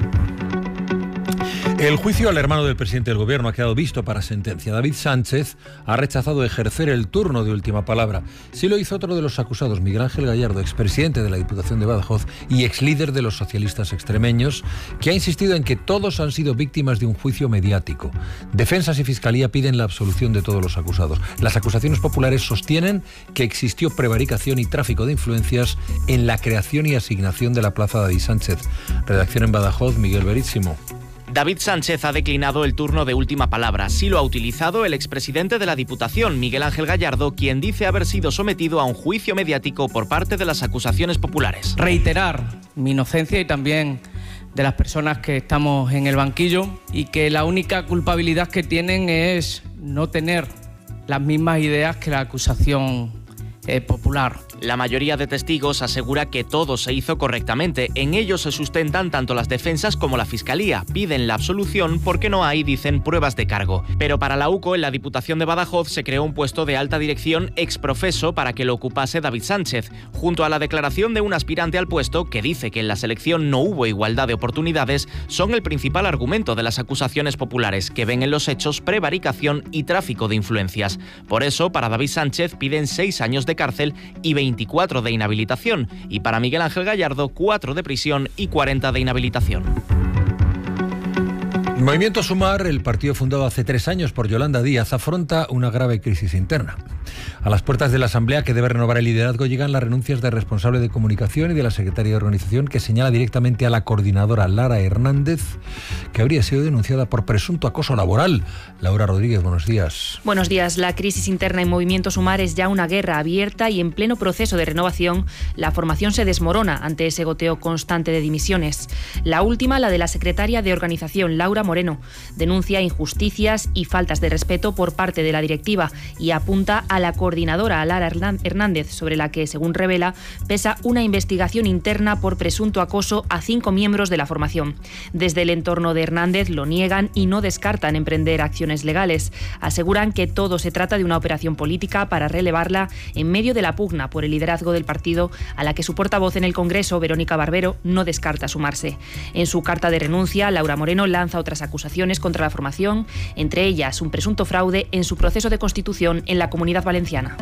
El juicio al hermano del presidente del Gobierno ha quedado visto para sentencia. David Sánchez ha rechazado ejercer el turno de última palabra. Sí lo hizo otro de los acusados, Miguel Ángel Gallardo, expresidente de la Diputación de Badajoz y exlíder de los socialistas extremeños, que ha insistido en que todos han sido víctimas de un juicio mediático. Defensas y Fiscalía piden la absolución de todos los acusados. Las acusaciones populares sostienen que existió prevaricación y tráfico de influencias en la creación y asignación de la plaza David Sánchez. Redacción en Badajoz, Miguel Verísimo. David Sánchez ha declinado el turno de última palabra. Sí lo ha utilizado el expresidente de la Diputación, Miguel Ángel Gallardo, quien dice haber sido sometido a un juicio mediático por parte de las acusaciones populares. Reiterar mi inocencia y también de las personas que estamos en el banquillo, y que la única culpabilidad que tienen es no tener las mismas ideas que la acusación eh, popular. La mayoría de testigos asegura que todo se hizo correctamente. En ello se sustentan tanto las defensas como la Fiscalía. Piden la absolución porque no hay, dicen, pruebas de cargo. Pero para la U C O, en la Diputación de Badajoz, se creó un puesto de alta dirección exprofeso para que lo ocupase David Sánchez, junto a la declaración de un aspirante al puesto que dice que en la selección no hubo igualdad de oportunidades. Son el principal argumento de las acusaciones populares, que ven en los hechos prevaricación y tráfico de influencias. Por eso, para David Sánchez piden seis años de cárcel y veinticuatro de inhabilitación, y para Miguel Ángel Gallardo cuatro de prisión y cuarenta de inhabilitación. Movimiento Sumar, el partido fundado hace tres años por Yolanda Díaz, afronta una grave crisis interna. A las puertas de la Asamblea, que debe renovar el liderazgo, llegan las renuncias del responsable de comunicación y de la secretaria de organización, que señala directamente a la coordinadora Lara Hernández, que habría sido denunciada por presunto acoso laboral. Laura Rodríguez, buenos días. Buenos días. La crisis interna en Movimiento Sumar es ya una guerra abierta, y en pleno proceso de renovación, la formación se desmorona ante ese goteo constante de dimisiones. La última, la de la secretaria de organización, Laura Moreno, denuncia injusticias y faltas de respeto por parte de la directiva y apunta a la coordinadora Lara Hernández, sobre la que, según revela, pesa una investigación interna por presunto acoso a cinco miembros de la formación. Desde el entorno de Hernández lo niegan y no descartan emprender acciones legales. Aseguran que todo se trata de una operación política para relevarla en medio de la pugna por el liderazgo del partido, a la que su portavoz en el Congreso, Verónica Barbero, no descarta sumarse. En su carta de renuncia, Laura Moreno lanza otras acusaciones contra la formación, entre ellas un presunto fraude en su proceso de constitución en la Comunidad Valenciana.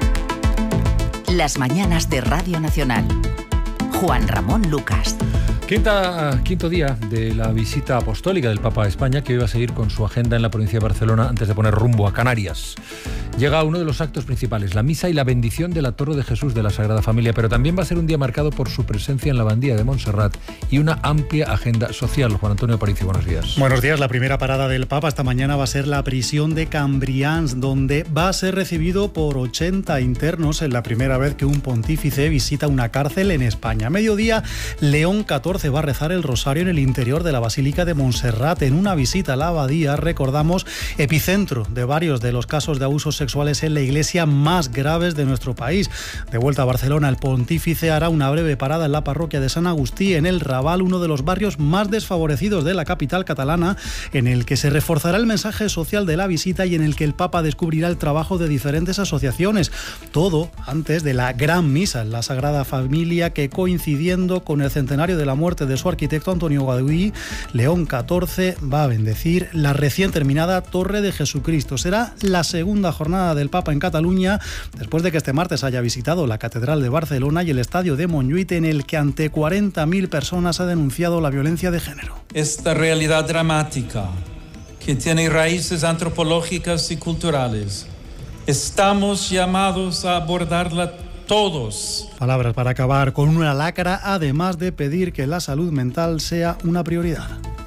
Las mañanas de Radio Nacional. Juan Ramón Lucas. Quinta, quinto día de la visita apostólica del Papa a España, que hoy va a seguir con su agenda en la provincia de Barcelona antes de poner rumbo a Canarias. Llega uno de los actos principales, la misa y la bendición de la Torre de Jesús de la Sagrada Familia, pero también va a ser un día marcado por su presencia en la Abadía de Montserrat y una amplia agenda social. Juan Antonio Aparicio, buenos días. Buenos días. La primera parada del Papa esta mañana va a ser la prisión de Cambrians, donde va a ser recibido por ochenta internos en la primera vez que un pontífice visita una cárcel en España. A mediodía, León catorce va a rezar el rosario en el interior de la Basílica de Montserrat. En una visita a la abadía, recordamos, epicentro de varios de los casos de abusos sexuales en la iglesia más graves de nuestro país. De vuelta a Barcelona, el pontífice hará una breve parada en la parroquia de San Agustí, en el Raval, uno de los barrios más desfavorecidos de la capital catalana, en el que se reforzará el mensaje social de la visita y en el que el Papa descubrirá el trabajo de diferentes asociaciones. Todo antes de la gran misa en la Sagrada Familia, que coincidiendo con el centenario de la muerte de su arquitecto Antonio Gaudí, León catorce va a bendecir la recién terminada Torre de Jesucristo. Será la segunda jornada del Papa en Cataluña, después de que este martes haya visitado la Catedral de Barcelona y el estadio de Montjuïc, en el que ante cuarenta mil personas ha denunciado la violencia de género. Esta realidad dramática, que tiene raíces antropológicas y culturales, estamos llamados a abordarla todos. Palabras para acabar con una lacra, además de pedir que la salud mental sea una prioridad.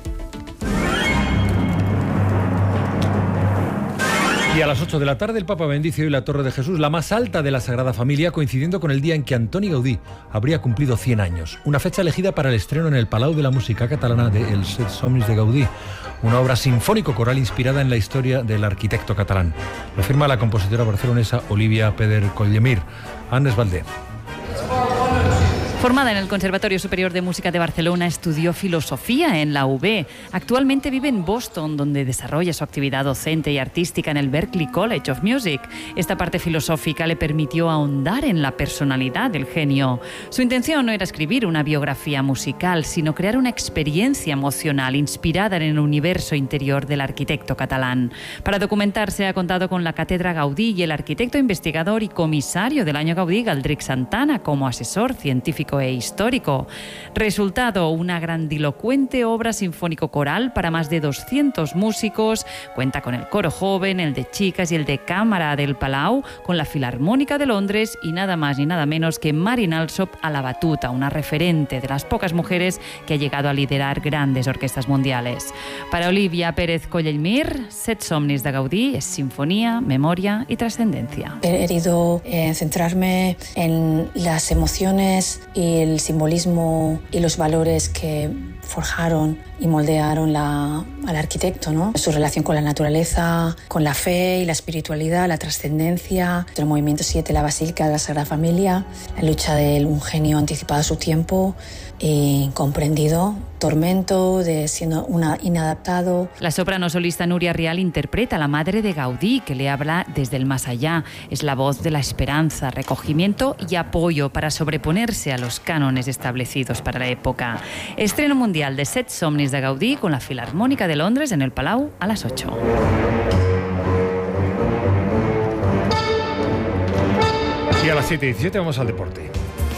Y a las ocho de la tarde el Papa bendice hoy la Torre de Jesús, la más alta de la Sagrada Familia, coincidiendo con el día en que Antoni Gaudí habría cumplido cien años. Una fecha elegida para el estreno en el Palau de la Música Catalana de Els Set Somnis de Gaudí, una obra sinfónico-coral inspirada en la historia del arquitecto catalán. Lo firma la compositora barcelonesa Olivia Peder Collemir. Annes Valdé. Formada en el Conservatorio Superior de Música de Barcelona, estudió filosofía en la U B. Actualmente vive en Boston, donde desarrolla su actividad docente y artística en el Berklee College of Music. Esta parte filosófica le permitió ahondar en la personalidad del genio. Su intención no era escribir una biografía musical, sino crear una experiencia emocional inspirada en el universo interior del arquitecto catalán. Para documentarse ha contado con la Cátedra Gaudí y el arquitecto investigador y comisario del Año Gaudí, Galdric Santana, como asesor científico e histórico. Resultado, una grandilocuente obra sinfónico-coral para más de doscientos músicos. Cuenta con el coro joven, el de chicas y el de cámara del Palau, con la Filarmónica de Londres y nada más ni nada menos que Marin Alsop a la batuta, una referente de las pocas mujeres que ha llegado a liderar grandes orquestas mundiales. Para Olivia Pérez Collemir, Set Somnis de Gaudí es sinfonía, memoria y trascendencia. He querido eh, centrarme en las emociones y el simbolismo y los valores que forjaron y moldearon la, al arquitecto, ¿no? Su relación con la naturaleza, con la fe y la espiritualidad, la trascendencia, el movimiento siete, la Basílica de la Sagrada Familia, la lucha de un genio anticipado a su tiempo e incomprendido, tormento de siendo una inadaptado. La soprano solista Núria Rial interpreta a la madre de Gaudí, que le habla desde el más allá. Es la voz de la esperanza, recogimiento y apoyo para sobreponerse a los cánones establecidos para la época. Estreno mundial de Set Somnis de Gaudí con la Filarmónica de Londres en el Palau a las ocho. Y a las siete y diecisiete vamos al deporte.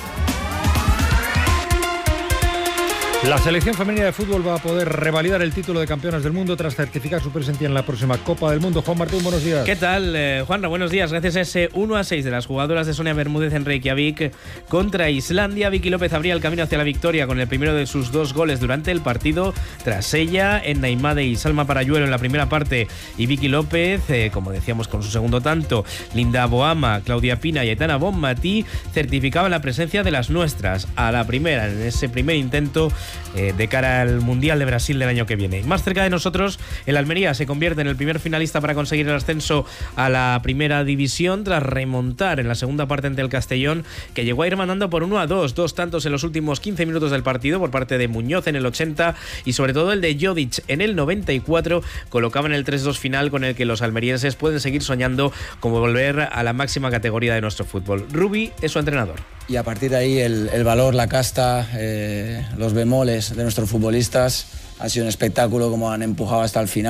La selección femenina de fútbol va a poder revalidar el título de campeonas del mundo tras certificar su presencia en la próxima Copa del Mundo. Juan Martín, buenos días. ¿Qué tal, eh, Juanra? Buenos días. Gracias a ese uno a seis de las jugadoras de Sonia Bermúdez en Reykjavik contra Islandia, Vicky López abría el camino hacia la victoria con el primero de sus dos goles durante el partido. Tras ella, Enna Imade y Salma Parayuelo en la primera parte y Vicky López, eh, como decíamos, con su segundo tanto, Linda Boama, Claudia Pina y Aitana Bonmatí certificaban la presencia de las nuestras a la primera, en ese primer intento eh, de cara al Mundial de Brasil del año que viene. Más cerca de nosotros, el Almería se convierte en el primer finalista para conseguir el ascenso a la primera división tras remontar en la segunda parte ante el Castellón, que llegó a ir mandando por uno a dos, dos tantos en los últimos quince minutos del partido por parte de Muñoz en el ochenta y sobre todo el de Jodic en el noventa y cuatro, colocaban el tres dos final con el que los almerienses pueden seguir soñando como volver a la máxima categoría de nuestro fútbol. Rubi es su entrenador. Y a partir de ahí el, el valor, la casta, eh, los bemoles de nuestros futbolistas. Ha sido un espectáculo como han empujado hasta el final.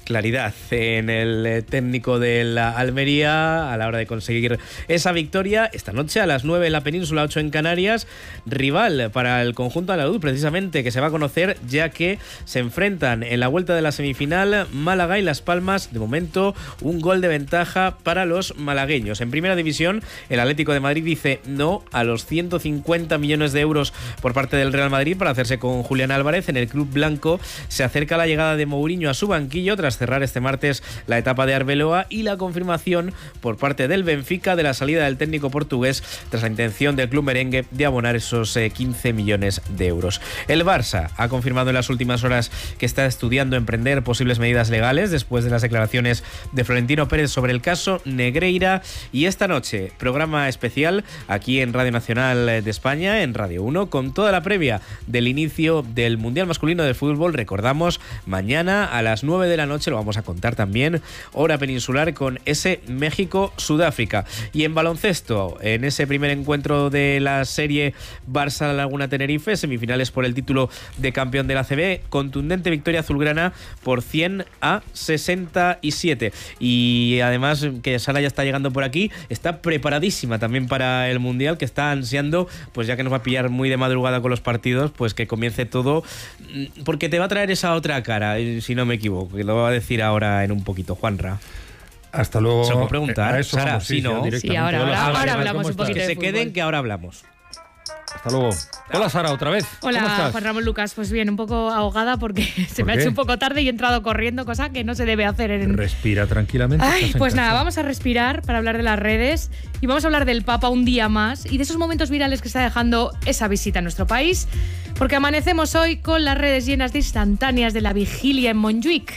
claridad en el técnico de la Almería a la hora de conseguir esa victoria esta noche a las nueve en la península, ocho en Canarias. Rival para el conjunto andaluz, precisamente, que se va a conocer ya que se enfrentan en la vuelta de la semifinal Málaga y Las Palmas. De momento, un gol de ventaja para los malagueños. En primera división, el Atlético de Madrid dice no a los ciento cincuenta millones de euros por parte del Real Madrid para hacerse con Julián Álvarez. En el club blanco se acerca la llegada de Mourinho a su banquillo tras cerrar este martes la etapa de Arbeloa y la confirmación por parte del Benfica de la salida del técnico portugués tras la intención del club merengue de abonar esos eh, quince millones de euros. El Barça ha confirmado en las últimas horas que está estudiando emprender posibles medidas legales después de las declaraciones de Florentino Pérez sobre el caso Negreira. Y esta noche, programa especial aquí en Radio Nacional de España, en Radio uno, con toda la previa del inicio del Mundial Masculino de Fútbol. Recordamos, mañana a las nueve de la noche, lo vamos a contar también, hora peninsular, con ese México-Sudáfrica. Y en baloncesto, en ese primer encuentro de la serie Barça-Laguna-Tenerife, semifinales por el título de campeón de la A C B, contundente victoria azulgrana por cien a sesenta y siete. Y además, que Sara ya está llegando por aquí, está preparadísima también para el Mundial, que está ansiando, pues ya que nos va a pillar muy de madrugada con los partidos, pues que comience todo, porque te va a traer esa otra cara, si no me equivoco, que lo va a decir ahora en un poquito Juanra. Hasta luego. Se lo puedo preguntar. A eso Sara, vamos, sí, sí, ¿no? directamente. Sí, ahora, ahora, Hola, ahora Sara, hablamos ¿cómo un poquito estás? de Que se queden, que ahora hablamos. Hasta luego. Hola, Sara, otra vez. Hola, ¿Cómo estás? Juan Ramón Lucas. Pues bien, un poco ahogada porque se ¿Por me ha qué? hecho un poco tarde y he entrado corriendo, cosa que no se debe hacer en... Respira tranquilamente. Ay, estás en pues casa. nada, vamos a respirar para hablar de las redes y vamos a hablar del Papa un día más y de esos momentos virales que está dejando esa visita a nuestro país, porque amanecemos hoy con las redes llenas de instantáneas de la vigilia en Montjuic.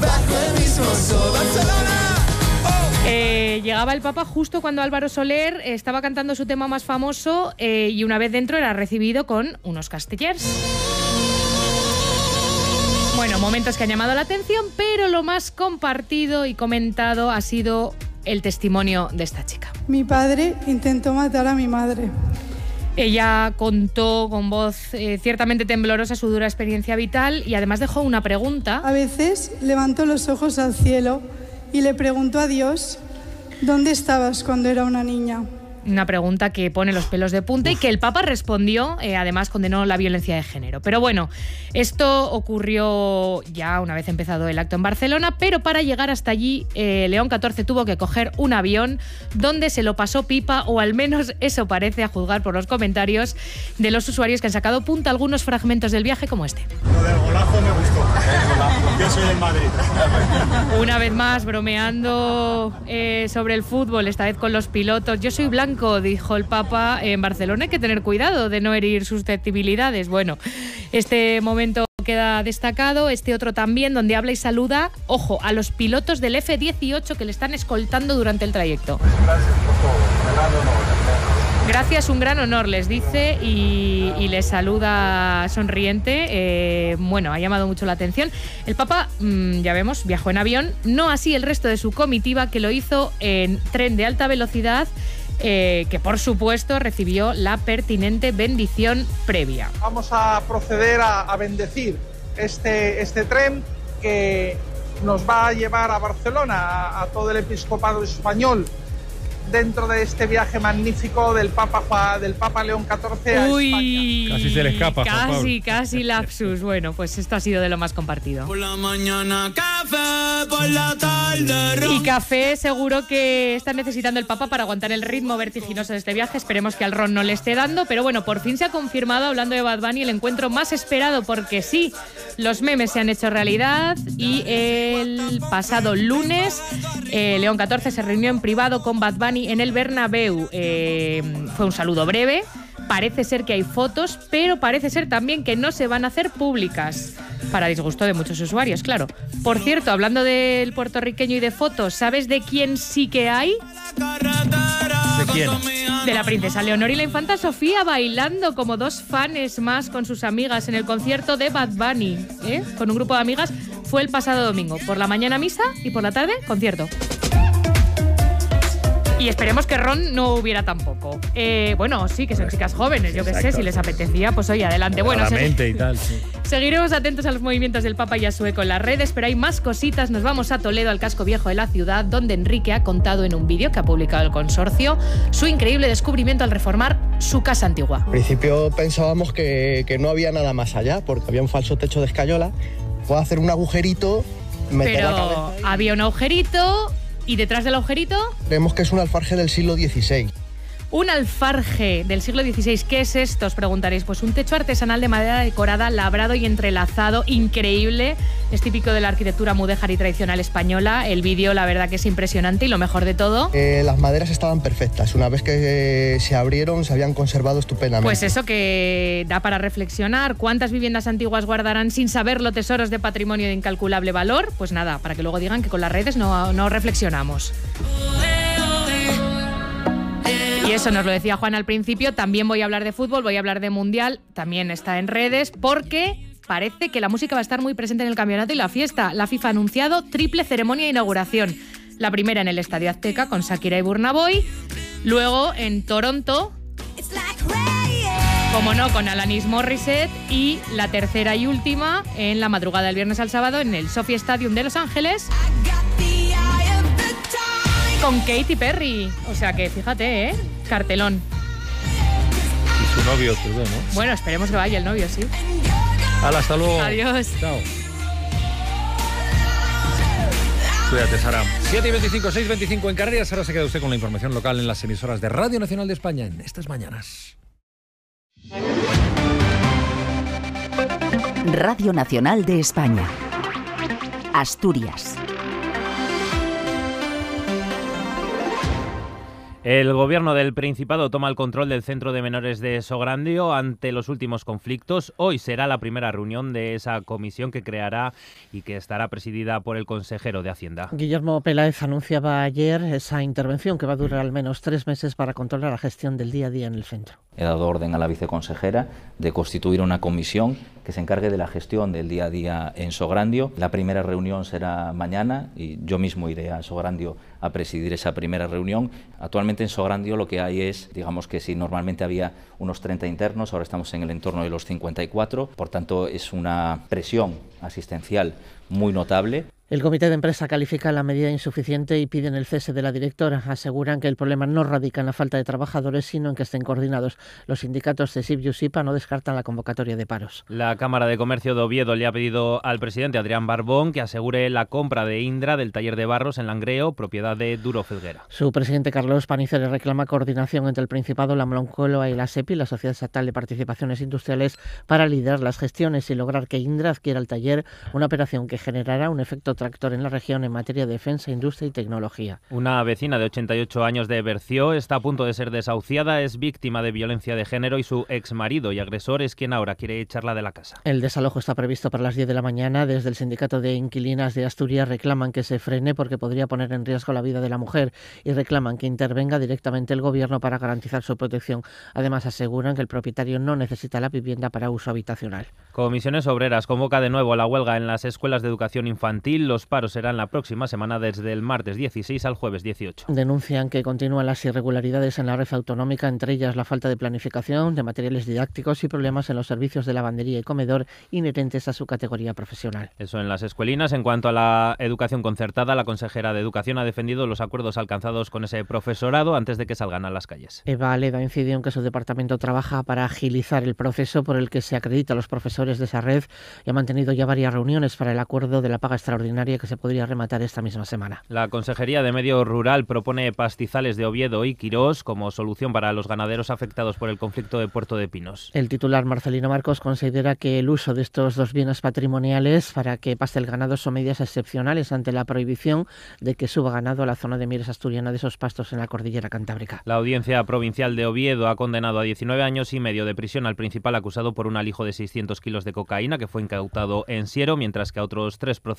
Eh, llegaba el Papa justo cuando Álvaro Soler estaba cantando su tema más famoso eh, y una vez dentro era recibido con unos castellers. Bueno, momentos que han llamado la atención, pero lo más compartido y comentado ha sido el testimonio de esta chica. Mi padre intentó matar a mi madre. Ella contó con voz eh, ciertamente temblorosa su dura experiencia vital y además dejó una pregunta. A veces levantó los ojos al cielo y le preguntó a Dios, ¿dónde estabas cuando era una niña? Una pregunta que pone los pelos de punta y que el Papa respondió, eh, además condenó la violencia de género. Pero bueno, esto ocurrió ya una vez empezado el acto en Barcelona, pero para llegar hasta allí, eh, León catorce tuvo que coger un avión donde se lo pasó pipa, o al menos eso parece, a juzgar por los comentarios de los usuarios que han sacado punta algunos fragmentos del viaje como este. Lo del golazo me gustó. Yo soy del Madrid. Una vez más, bromeando eh, sobre el fútbol, esta vez con los pilotos. Yo soy blanco, dijo el Papa en Barcelona. Hay que tener cuidado de no herir susceptibilidades. Bueno, este momento queda destacado. Este otro también, donde habla y saluda, ojo, a los pilotos del F dieciocho que le están escoltando durante el trayecto. Gracias, un gran honor, les dice, y, y les saluda sonriente. Eh, bueno, ha llamado mucho la atención. El Papa, mmm, ya vemos, viajó en avión, no así el resto de su comitiva, que lo hizo en tren de alta velocidad, eh, que por supuesto recibió la pertinente bendición previa. Vamos a proceder a, a bendecir este, este tren que nos va a llevar a Barcelona, a, a todo el episcopado español, dentro de este viaje magnífico del Papa, del Papa León catorce a Uy, España. Casi se le escapa, Juan Pablo. Casi, casi lapsus. Bueno, pues esto ha sido de lo más compartido. Por la mañana café, por la tarde ron. Y café seguro que está necesitando el Papa para aguantar el ritmo vertiginoso de este viaje. Esperemos que al ron no le esté dando, pero bueno, por fin se ha confirmado, hablando de Bad Bunny, el encuentro más esperado, porque sí, los memes se han hecho realidad y el pasado lunes eh, León catorce se reunió en privado con Bad Bunny en el Bernabéu. Eh, fue un saludo breve. Parece ser que hay fotos, pero parece ser también que no se van a hacer públicas, para disgusto de muchos usuarios, claro. Por cierto, hablando del puertorriqueño y de fotos, ¿sabes de quién sí que hay? ¿De quién? De la princesa Leonor y la infanta Sofía bailando como dos fans más con sus amigas en el concierto de Bad Bunny, ¿eh? Con un grupo de amigas. Fue el pasado domingo. Por la mañana misa y por la tarde concierto. Y esperemos que Ron no hubiera tampoco. Eh, bueno, sí, que son chicas jóvenes, yo qué sé, si les apetecía, pues oye, adelante. Bueno, se, y tal, sí. Seguiremos atentos a los movimientos del Papa y a su eco en las redes, pero hay más cositas. Nos vamos a Toledo, al casco viejo de la ciudad, donde Enrique ha contado en un vídeo que ha publicado el consorcio su increíble descubrimiento al reformar su casa antigua. Al principio pensábamos que, que no había nada más allá, porque había un falso techo de escayola. Puedo hacer un agujerito, meter Pero la cabeza ahí. había un agujerito y detrás del agujerito... Creemos que es un alfarje del siglo dieciséis. Un alfarje del siglo dieciséis. ¿Qué es esto? Os preguntaréis. Pues un techo artesanal de madera decorada, labrado y entrelazado, increíble. Es típico de la arquitectura mudéjar y tradicional española. El vídeo, la verdad que es impresionante y lo mejor de todo... Eh, las maderas estaban perfectas. Una vez que eh, se abrieron, se habían conservado estupendamente. Pues eso que da para reflexionar. ¿Cuántas viviendas antiguas guardarán sin saberlo tesoros de patrimonio de incalculable valor? Pues nada, para que luego digan que con las redes no, no reflexionamos. Y eso nos lo decía Juan al principio. También voy a hablar de fútbol, voy a hablar de mundial. También está en redes porque parece que la música va a estar muy presente en el campeonato y la fiesta. La FIFA ha anunciado triple ceremonia de inauguración. La primera en el Estadio Azteca con Shakira y Burna Boy. Luego en Toronto, como no, con Alanis Morissette. Y la tercera y última en la madrugada del viernes al sábado en el SoFi Stadium de Los Ángeles, con Katy Perry. O sea que fíjate, ¿eh? Cartelón. Y su novio, Trudeau, ¿no? Bueno, esperemos que vaya el novio, sí. Hala, hasta luego. Adiós. Chao. Cuídate, Sara. siete y veinticinco, seis y veinticinco en Canarias. Ahora se queda usted con la información local en las emisoras de Radio Nacional de España en estas mañanas. Radio Nacional de España. Asturias. El gobierno del Principado toma el control del centro de menores de Sograndio ante los últimos conflictos. Hoy será la primera reunión de esa comisión que creará y que estará presidida por el consejero de Hacienda. Guillermo Peláez anunciaba ayer esa intervención que va a durar al menos tres meses para controlar la gestión del día a día en el centro. He dado orden a la viceconsejera de constituir una comisión que se encargue de la gestión del día a día en Sograndio. La primera reunión será mañana y yo mismo iré a Sograndio a presidir esa primera reunión. Actualmente en Sograndio lo que hay es, digamos que si normalmente había unos treinta internos, ahora estamos en el entorno de los cincuenta y cuatro, por tanto es una presión asistencial muy notable. El comité de empresa califica la medida insuficiente y piden el cese de la directora. Aseguran que el problema no radica en la falta de trabajadores, sino en que estén coordinados. Los sindicatos CESIF y USIPA no descartan la convocatoria de paros. La Cámara de Comercio de Oviedo le ha pedido al presidente Adrián Barbón que asegure la compra de Indra del taller de barros en Langreo, propiedad de Duro Felguera. Su presidente Carlos Paniceres reclama coordinación entre el Principado, la Moncloa y la SEPI, la Sociedad Estatal de Participaciones Industriales, para liderar las gestiones y lograr que Indra adquiera el taller, una operación que generará un efecto tractor en la región en materia de defensa, industria y tecnología. Una vecina de ochenta y ocho años de Berció está a punto de ser desahuciada, es víctima de violencia de género y su exmarido y agresor es quien ahora quiere echarla de la casa. El desalojo está previsto para las diez de la mañana. Desde el Sindicato de Inquilinas de Asturias reclaman que se frene porque podría poner en riesgo la vida de la mujer y reclaman que intervenga directamente el gobierno para garantizar su protección. Además aseguran que el propietario no necesita la vivienda para uso habitacional. Comisiones Obreras convoca de nuevo la huelga en las escuelas de educación infantil. Los paros serán la próxima semana desde el martes dieciséis al jueves dieciocho. Denuncian que continúan las irregularidades en la red autonómica, entre ellas la falta de planificación de materiales didácticos y problemas en los servicios de lavandería y comedor inherentes a su categoría profesional. Eso en las escuelinas. En cuanto a la educación concertada, la consejera de Educación ha defendido los acuerdos alcanzados con ese profesorado antes de que salgan a las calles. Eva Aleda incidió en que su departamento trabaja para agilizar el proceso por el que se acredita a los profesores de esa red y ha mantenido ya varias reuniones para el acuerdo de la paga extraordinaria que se podría rematar esta misma semana. La Consejería de Medio Rural propone pastizales de Oviedo y Quirós como solución para los ganaderos afectados por el conflicto de Puerto de Pinos. El titular Marcelino Marcos considera que el uso de estos dos bienes patrimoniales para que paste el ganado son medidas excepcionales ante la prohibición de que suba ganado a la zona de Mieres asturiana de esos pastos en la cordillera cantábrica. La Audiencia Provincial de Oviedo ha condenado a diecinueve años y medio de prisión al principal acusado por un alijo de seiscientos kilos de cocaína que fue incautado en Siero, mientras que a otros tres procesados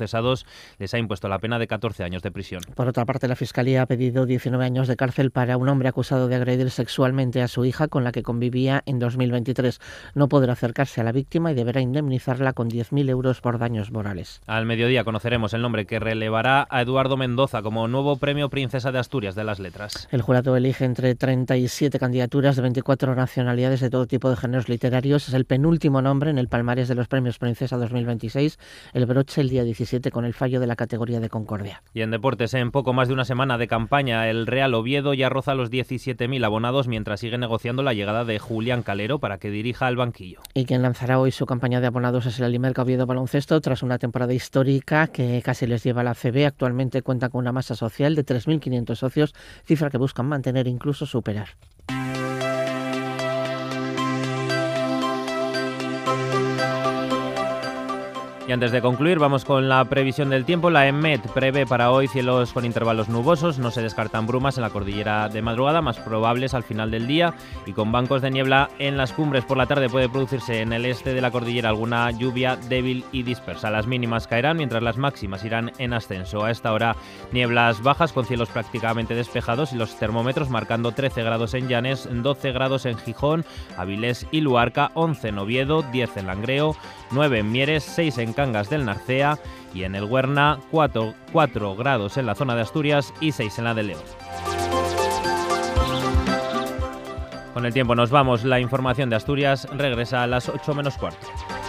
les ha impuesto la pena de catorce años de prisión. Por otra parte, la Fiscalía ha pedido diecinueve años de cárcel para un hombre acusado de agredir sexualmente a su hija con la que convivía en dos mil veintitrés. No podrá acercarse a la víctima y deberá indemnizarla con diez mil euros por daños morales. Al mediodía conoceremos el nombre que relevará a Eduardo Mendoza como nuevo premio Princesa de Asturias de las Letras. El jurado elige entre treinta y siete candidaturas de veinticuatro nacionalidades de todo tipo de géneros literarios. Es el penúltimo nombre en el palmarés de los premios Princesa dos mil veintiséis. El broche el día diecisiete con el fallo de la categoría de Concordia. Y en deportes, en poco más de una semana de campaña, el Real Oviedo ya roza los diecisiete mil abonados mientras sigue negociando la llegada de Julián Calero para que dirija al banquillo. Y quien lanzará hoy su campaña de abonados es el Alimerca Oviedo Baloncesto, tras una temporada histórica que casi les lleva a la A C B. Actualmente cuenta con una masa social de tres mil quinientos socios, cifra que buscan mantener e incluso superar. Y antes de concluir, vamos con la previsión del tiempo. La EMET prevé para hoy cielos con intervalos nubosos, no se descartan brumas en la cordillera de madrugada, más probables al final del día, y con bancos de niebla en las cumbres. Por la tarde puede producirse en el este de la cordillera alguna lluvia débil y dispersa. Las mínimas caerán mientras las máximas irán en ascenso. A esta hora, nieblas bajas con cielos prácticamente despejados y los termómetros marcando trece grados en Llanes, doce grados en Gijón, Avilés y Luarca, once en Oviedo, diez en Langreo, nueve en Mieres, seis en Cangas del Narcea y en el Huerna cuatro, cuatro grados en la zona de Asturias y seis en la de León. Con el tiempo nos vamos. La información de Asturias regresa a las ocho menos cuarto.